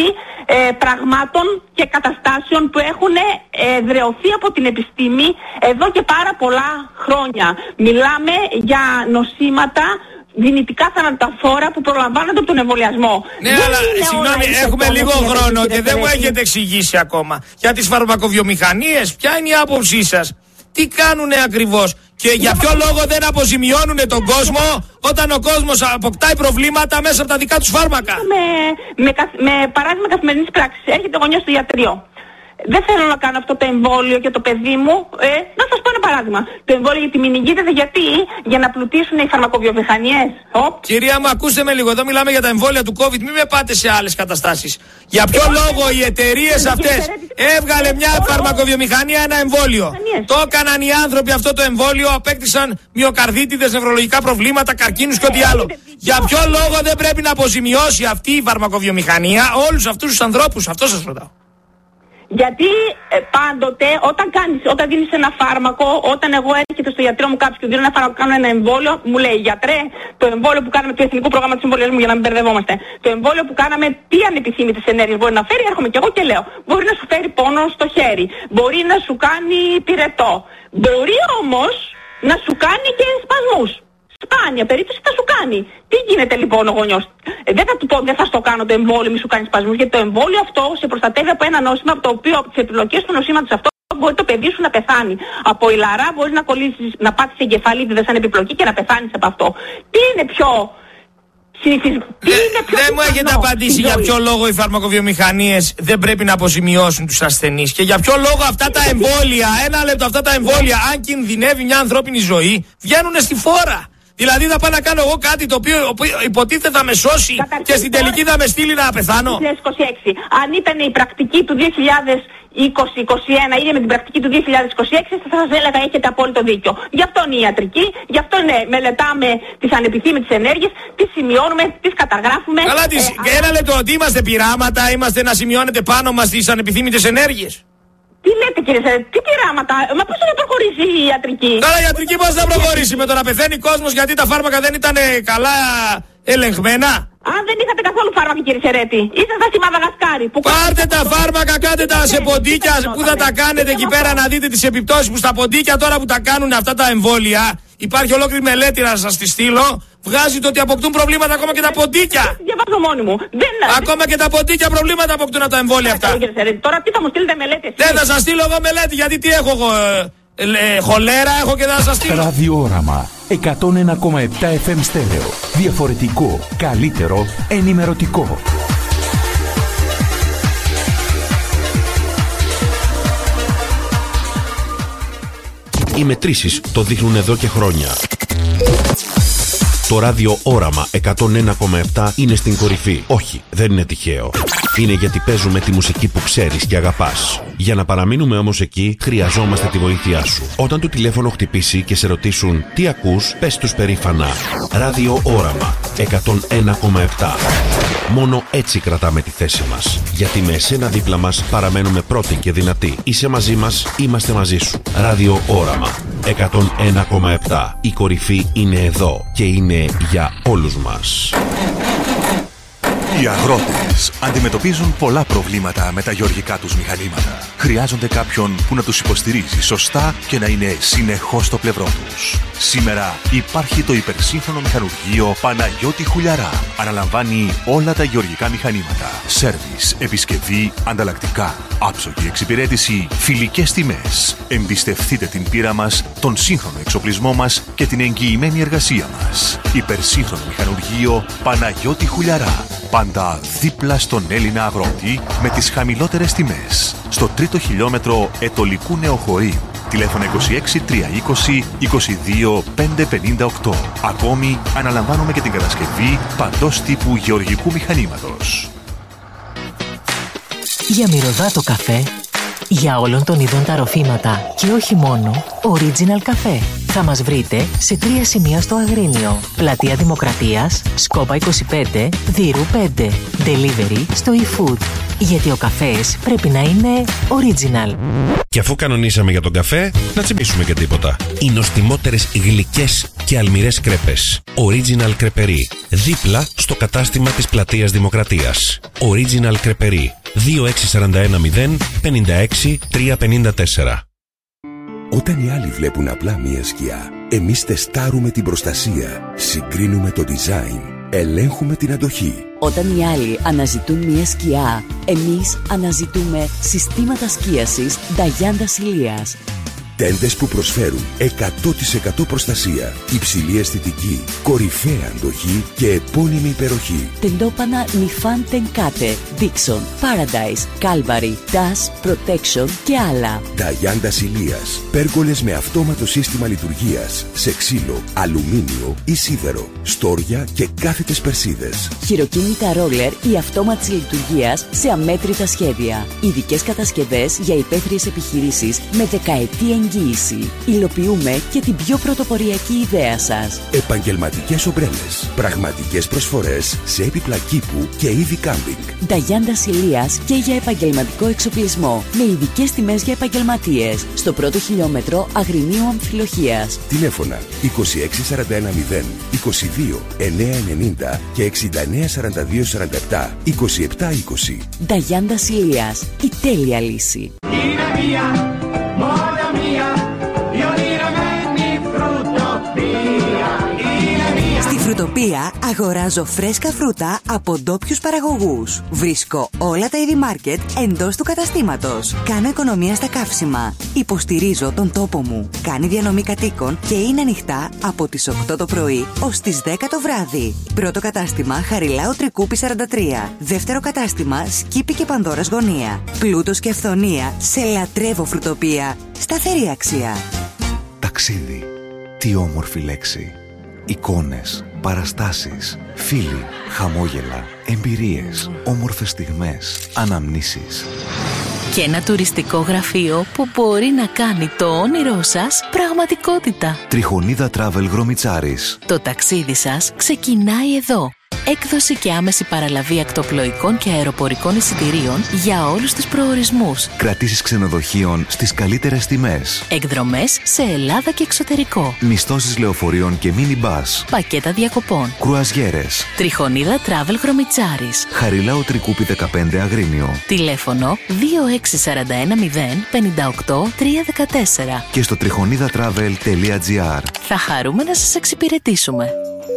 S4: ε, πραγμάτων και καταστάσεων που έχουν εδραιωθεί από την επιστήμη εδώ και πάρα πολλά χρόνια. Μιλάμε για νοσήματα δυνητικά θανατηφόρα που προλαμβάνονται από τον εμβολιασμό.
S3: Ναι, δεν αλλά συγγνώμη, έχουμε λίγο χρόνο και δεν μου έχετε εξηγήσει ακόμα. Για τις φαρμακοβιομηχανίες, ποια είναι η άποψή σας? Τι κάνουνε ακριβώς? Και για ποιο λόγο δεν αποζημιώνουνε τον κόσμο όταν ο κόσμος αποκτάει προβλήματα μέσα από τα δικά τους φάρμακα?
S4: Με, με, με παράδειγμα καθημερινής πράξης. Έρχεται ο γονιός στο ιατρείο. Δεν θέλω να κάνω αυτό το εμβόλιο για το παιδί μου. Ε, να σας πω ένα παράδειγμα. Το εμβόλιο για τη μηνυγίτιδα, γιατί? Για να πλουτίσουν οι φαρμακοβιομηχανίες.
S3: Κυρία μου, ακούστε με λίγο. Εδώ μιλάμε για τα εμβόλια του COVID. Μην με πάτε σε άλλες καταστάσεις. Για ποιο λόγο οι εταιρείες αυτές έβγαλε μια φαρμακοβιομηχανία ένα εμβόλιο? Το έκαναν οι άνθρωποι αυτό το εμβόλιο, απέκτησαν μυοκαρδίτιδες, νευρολογικά προβλήματα, καρκίνους και ό,τι άλλο. Για ποιο λόγο δεν πρέπει να αποζημιώσει αυτή η φαρμακοβιομηχανία όλους αυτούς τους ανθρώπους? Αυτό σας ρωτάω.
S4: Γιατί ε, πάντοτε όταν, κάνεις, όταν δίνεις ένα φάρμακο, όταν εγώ έρχεται στο γιατρό μου κάποιος και δίνω ένα φάρμακο, κάνω ένα εμβόλιο, μου λέει γιατρέ, το εμβόλιο που κάναμε του Εθνικού Προγράμματος Εμβολιασμού, για να μην μπερδευόμαστε, το εμβόλιο που κάναμε τι ανεπιθύμητες ενέργειες μπορεί να φέρει? Έρχομαι και εγώ και λέω, μπορεί να σου φέρει πόνο στο χέρι, μπορεί να σου κάνει πυρετό, μπορεί όμως να σου κάνει και σπασμούς. Σπάνια περίπτωση θα σου κάνει. Τι γίνεται λοιπόν ο γονιός? Ε, δεν θα του πω, δεν θα στο κάνω το εμβόλιο, μη σου κάνει σπασμούς, γιατί το εμβόλιο αυτό σε προστατεύει από ένα νόσημα, από το οποίο από τις επιλογές του νοσήματος αυτό μπορεί το παιδί σου να πεθάνει. Από ηλαρά μπορεί να κολλήσεις, να πάθεις εγκεφαλίτιδα σαν επιπλοκή και να πεθάνεις από αυτό. Τι είναι πιο συνηθισμένο?
S3: Δεν μου έχετε απαντήσει για ποιο λόγο οι φαρμακοβιομηχανίες δεν πρέπει να αποζημιώσουν τους ασθενείς και για ποιο λόγο αυτά τα εμβόλια, ένα λεπτό, αυτά τα εμβόλια, αν κινδυνεύει μια ανθρώπινη ζωή, βγαίνουν στη φόρα. Δηλαδή θα πάω να κάνω εγώ κάτι το οποίο υποτίθεται θα με σώσει και στην τελική θα με στείλει να πεθάνω.
S4: δύο χιλιάδες είκοσι έξι. Αν ήταν η πρακτική του δύο χιλιάδες είκοσι είκοσι ένα ή με την πρακτική του δύο χιλιάδες είκοσι έξι, θα σας έλεγα έχετε απόλυτο δίκιο. Γι' αυτό είναι η ιατρική, γι' αυτό είναι, μελετάμε τις ανεπιθύμητες ενέργειες, τις σημειώνουμε, τις καταγράφουμε.
S3: Καλά, τις, ε, και ένα λεπτό, ότι είμαστε πειράματα, είμαστε να σημειώνετε πάνω μας τις ανεπιθύμητες ενέργειες?
S4: Τι λέτε κύριε Σερέτη, τι πειράματα? Μα πώς θα προχωρήσει η ιατρική?
S3: Καλά, η ιατρική πώς θα προχωρήσει? Με το να πεθαίνει κόσμος γιατί τα φάρμακα δεν ήταν καλά ελεγχμένα?
S4: Αν δεν είχατε καθόλου φάρμακα κύριε Σερέτη, ήσασταν στη Μαδαγασκάρη. Που
S3: πάρτε τα φάρμακα, κάντε τα σε ποντίκια. Πού θα τα κάνετε εκεί πέρα να δείτε τις επιπτώσεις που στα ποντίκια τώρα που τα κάνουν αυτά τα εμβόλια? Υπάρχει ολόκληρη μελέτη να σας τη στείλω. Βγάζει το ότι αποκτούν προβλήματα ακόμα και τα ποντίκια.
S4: Διαβάζω μόνη μου. Δεν...
S3: Ακόμα και τα ποντίκια προβλήματα αποκτούν από τα εμβόλια αυτά.
S4: Τώρα τι θα μου στείλετε μελέτες?
S3: Δεν θα σας στείλω εγώ μελέτη, γιατί τι έχω εγώ? Ε, ε, χολέρα έχω και δεν θα σας στείλω.
S1: Ραδιόραμα εκατόν ένα κόμμα επτά εφ εμ στέρεο. Διαφορετικό, καλύτερο, ενημερωτικό.
S6: Οι μετρήσεις το δείχνουν εδώ και χρόνια. Το ράδιο Όραμα εκατόν ένα κόμμα επτά είναι στην κορυφή. Όχι, δεν είναι τυχαίο. Είναι γιατί παίζουμε τη μουσική που ξέρεις και αγαπάς. Για να παραμείνουμε όμως εκεί, χρειαζόμαστε τη βοήθειά σου. Όταν το τηλέφωνο χτυπήσει και σε ρωτήσουν τι ακούς, πες τους περήφανα. Ράδιο Όραμα εκατόν ένα κόμμα επτά. Μόνο έτσι κρατάμε τη θέση μας. Γιατί με εσένα δίπλα μας παραμένουμε πρώτοι και δυνατοί. Είσαι μαζί μας, είμαστε μαζί σου. Ράδιο Όραμα εκατόν ένα κόμμα επτά. Η κορυφή είναι εδώ και είναι για όλους μας.
S15: Οι αγρότες αντιμετωπίζουν πολλά προβλήματα με τα γεωργικά τους μηχανήματα. Χρειάζονται κάποιον που να τους υποστηρίζει σωστά και να είναι συνεχώς στο πλευρό τους. Σήμερα υπάρχει το υπερσύγχρονο μηχανουργείο Παναγιώτη Χουλιαρά. Αναλαμβάνει όλα τα γεωργικά μηχανήματα. Σέρβις, επισκευή, ανταλλακτικά, άψογη εξυπηρέτηση, φιλικές τιμές. Εμπιστευτείτε την πείρα μας, τον σύγχρονο εξοπλισμό μας και την εγγυημένη εργασία μας. Υπερσύγχρονο μηχανουργείο Παναγιώτη Χουλιαρά. Πάντα δίπλα στον Έλληνα αγρότη με τις χαμηλότερες τιμές. Στο τρίτο χιλιόμετρο Ετωλικού Νεοχωρίου. Τηλέφωνο είκοσι έξι τριακόσια είκοσι είκοσι δύο πεντακόσια πενήντα οκτώ. Ακόμη αναλαμβάνουμε και την κατασκευή παντός τύπου γεωργικού μηχανήματος.
S16: Για μυρωδάτο καφέ, για όλων των ειδών τα ροφήματα και όχι μόνο, Original Café. Θα μας βρείτε σε τρία σημεία στο Αγρίνιο. Πλατεία Δημοκρατίας, Σκόπα είκοσι πέντε, Δύρου πέντε. Delivery στο eFood. Γιατί ο καφές πρέπει να είναι original.
S6: Και αφού κανονίσαμε για τον καφέ, να τσιμπήσουμε και τίποτα. Οι νοστιμότερες γλυκές και αλμυρές κρέπες. Original Κρεπερί. Δίπλα στο κατάστημα της Πλατείας Δημοκρατίας. Original Κρεπερί. δύο έξι τέσσερα ένα μηδέν πέντε έξι τρία πέντε τέσσερα.
S17: Όταν οι άλλοι βλέπουν απλά μία σκιά, εμείς τεστάρουμε την προστασία, συγκρίνουμε το design, ελέγχουμε την αντοχή.
S18: Όταν οι άλλοι αναζητούν μία σκιά, εμείς αναζητούμε συστήματα σκίασης Νταγιάντα Ηλίας.
S17: Τέντες που προσφέρουν εκατό τοις εκατό προστασία, υψηλή αισθητική, κορυφαία αντοχή και επώνυμη υπεροχή.
S18: Τεντόπανα Νιφάν Τενκάτε, Dixon, Paradise, Calvary, Dash, Protection και άλλα.
S17: Νταγιάντα Ηλίας. Πέργολες με αυτόματο σύστημα λειτουργίας, σε ξύλο, αλουμίνιο ή σίδερο, στόρια και κάθετες περσίδες.
S18: Χειροκίνητα ρόλερ ή αυτόματης λειτουργίας σε αμέτρητα σχέδια. Ειδικές κατασκευές για υπαίθριες επιχειρήσεις με δεκαετή εγγύηση. Υλοποιούμε και την πιο πρωτοποριακή ιδέα σας.
S17: Επαγγελματικές ομπρέλες. Πραγματικές προσφορές σε έπιπλα κήπου και είδη κάμπινγκ.
S18: Νταγιάντα Ηλίας και για επαγγελματικό εξοπλισμό. Με ειδικές τιμές για επαγγελματίες. Στο πρώτο χιλιόμετρο Αγρινίου Αμφιλοχίας.
S17: Τηλέφωνα είκοσι έξι σαράντα ένα μηδέν είκοσι δύο εννιακόσια ενενήντα και εξήντα εννέα σαράντα δύο σαράντα επτά είκοσι επτά είκοσι.
S18: Νταγιάντα Ηλίας. Η τέλεια λύση.
S19: Είναι μία.
S12: Στη Φρουτοπία αγοράζω φρέσκα φρούτα από ντόπιους παραγωγούς. Βρίσκω όλα τα είδη μάρκετ εντός του καταστήματος. Κάνω οικονομία στα καύσιμα. Υποστηρίζω τον τόπο μου. Κάνει διανομή κατοίκων και είναι ανοιχτά από τις οκτώ το πρωί ως τις δέκα το βράδυ. Πρώτο κατάστημα Χαριλάου Τρικούπη σαράντα τρία. Δεύτερο κατάστημα Σκύπη και Πανδώρας Γωνία. Πλούτος και αυθονία. Σε λατρεύω Φρουτοπία. Σταθερή αξία.
S20: Ταξίδι. Τι όμορφη λέξη. Εικόνες, παραστάσεις, φίλοι, χαμόγελα, εμπειρίες, όμορφες στιγμές, αναμνήσεις.
S5: Και ένα τουριστικό γραφείο που μπορεί να κάνει το όνειρό σας πραγματικότητα.
S20: Τριχονίδα Travel Γρομιτσάρης.
S5: Το ταξίδι σας ξεκινάει εδώ. Έκδοση και άμεση παραλαβή ακτοπλοϊκών και αεροπορικών εισιτηρίων για όλους τους προορισμούς.
S20: Κρατήσεις ξενοδοχείων στις καλύτερες τιμές.
S5: Εκδρομές σε Ελλάδα και εξωτερικό.
S20: Μισθώσεις λεωφορείων και μίνι μπας.
S5: Πακέτα διακοπών.
S20: Κρουαζιέρες.
S5: Τριχονίδα Travel Γρομιτσάρης.
S20: Χαριλάου Τρικούπη δεκαπέντε Αγρίνιο.
S5: Τηλέφωνο δύο έξι τέσσερα ένα μηδέν πέντε οκτώ τρία ένα τέσσερα.
S20: Και στο τριχονίδα-travel τελεία τζι άρ.
S5: Θα χαρούμε να σας εξυπηρετήσουμε.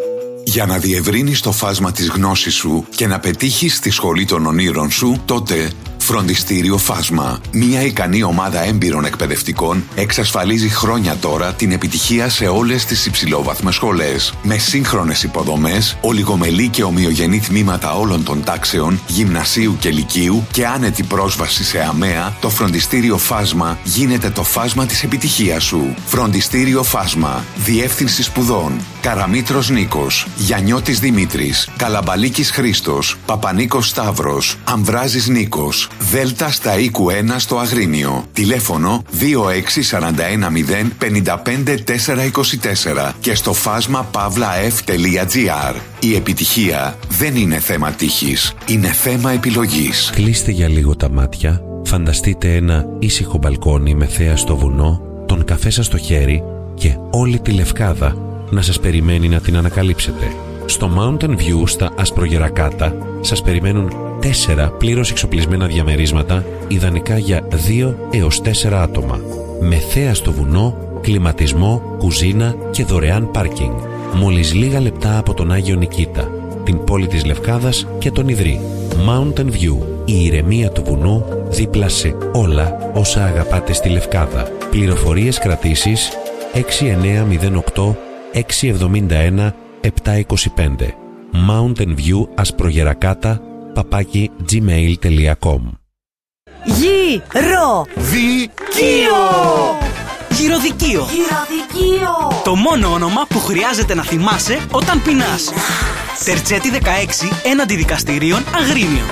S21: Για να διευρύνεις το φάσμα της γνώσης σου και να πετύχεις τη σχολή των ονείρων σου, τότε Φροντιστήριο Φάσμα. Μια ικανή ομάδα έμπειρων εκπαιδευτικών εξασφαλίζει χρόνια τώρα την επιτυχία σε όλες τις υψηλόβαθμες σχολές. Με σύγχρονες υποδομές, ολιγομελή και ομοιογενή τμήματα όλων των τάξεων, γυμνασίου και λυκείου και άνετη πρόσβαση σε ΑΜΕΑ, το Φροντιστήριο Φάσμα γίνεται το φάσμα της επιτυχίας σου. Φροντιστήριο Φάσμα. Διεύθυνση σπουδών. Καραμήτρος Νίκος. Γιαννιώτης Δημήτρης. Καλαμπαλίκης Χρήστος. Παπανίκος Σταύρος. Αμβράζης Νίκος. Δέλτα στα οίκου ένα στο Αγρίνιο. Τηλέφωνο δύο έξι τέσσερα ένα μηδέν πέντε πέντε τέσσερα είκοσι τέσσερα και στο φάσμα παύλα εφ τελεία τζι άρ. Η επιτυχία δεν είναι θέμα τύχης, είναι θέμα επιλογής.
S6: Κλείστε για λίγο τα μάτια, φανταστείτε ένα ήσυχο μπαλκόνι με θέα στο βουνό, τον καφέ σας στο χέρι και όλη τη Λευκάδα να σας περιμένει να την ανακαλύψετε. Στο Mountain View στα Ασπρογερακάτα σας περιμένουν τέσσερα πλήρως εξοπλισμένα διαμερίσματα, ιδανικά για δύο έως τέσσερα άτομα. Με θέα στο βουνό, κλιματισμό, κουζίνα και δωρεάν πάρκινγκ. Μόλις λίγα λεπτά από τον Άγιο Νικήτα, την πόλη της Λευκάδας και τον Ιδρύ. Mountain View, η ηρεμία του βουνού δίπλα σε όλα όσα αγαπάτε στη Λευκάδα. Πληροφορίες κρατήσεις έξι εννέα μηδέν οκτώ έξι εβδομήντα ένα επτά είκοσι πέντε. Mountain View Ασπρογερακάτα παπάκι gmail τελεία com.
S12: Γη, ρο,
S22: δικείο. Γυροδικείο.
S12: Γυροδικείο.
S22: Το μόνο όνομα που χρειάζεται να θυμάσαι όταν πεινάς. Τερτσέτη δεκαέξι έναντι δικαστηρίων Αγρίνιο.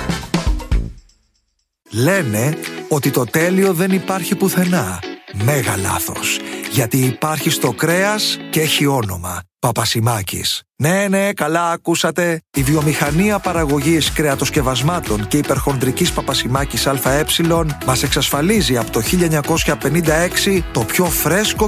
S23: Λένε ότι το τέλειο δεν υπάρχει πουθενά. Μέγα λάθος. Γιατί υπάρχει στο κρέας και έχει όνομα. Παπασημάκης. Ναι, ναι, καλά ακούσατε. Η βιομηχανία παραγωγής κρεατοσκευασμάτων και υπερχονδρικής Παπασημάκης ΑΕ μας εξασφαλίζει από το χίλια εννιακόσια πενήντα έξι το πιο φρέσκο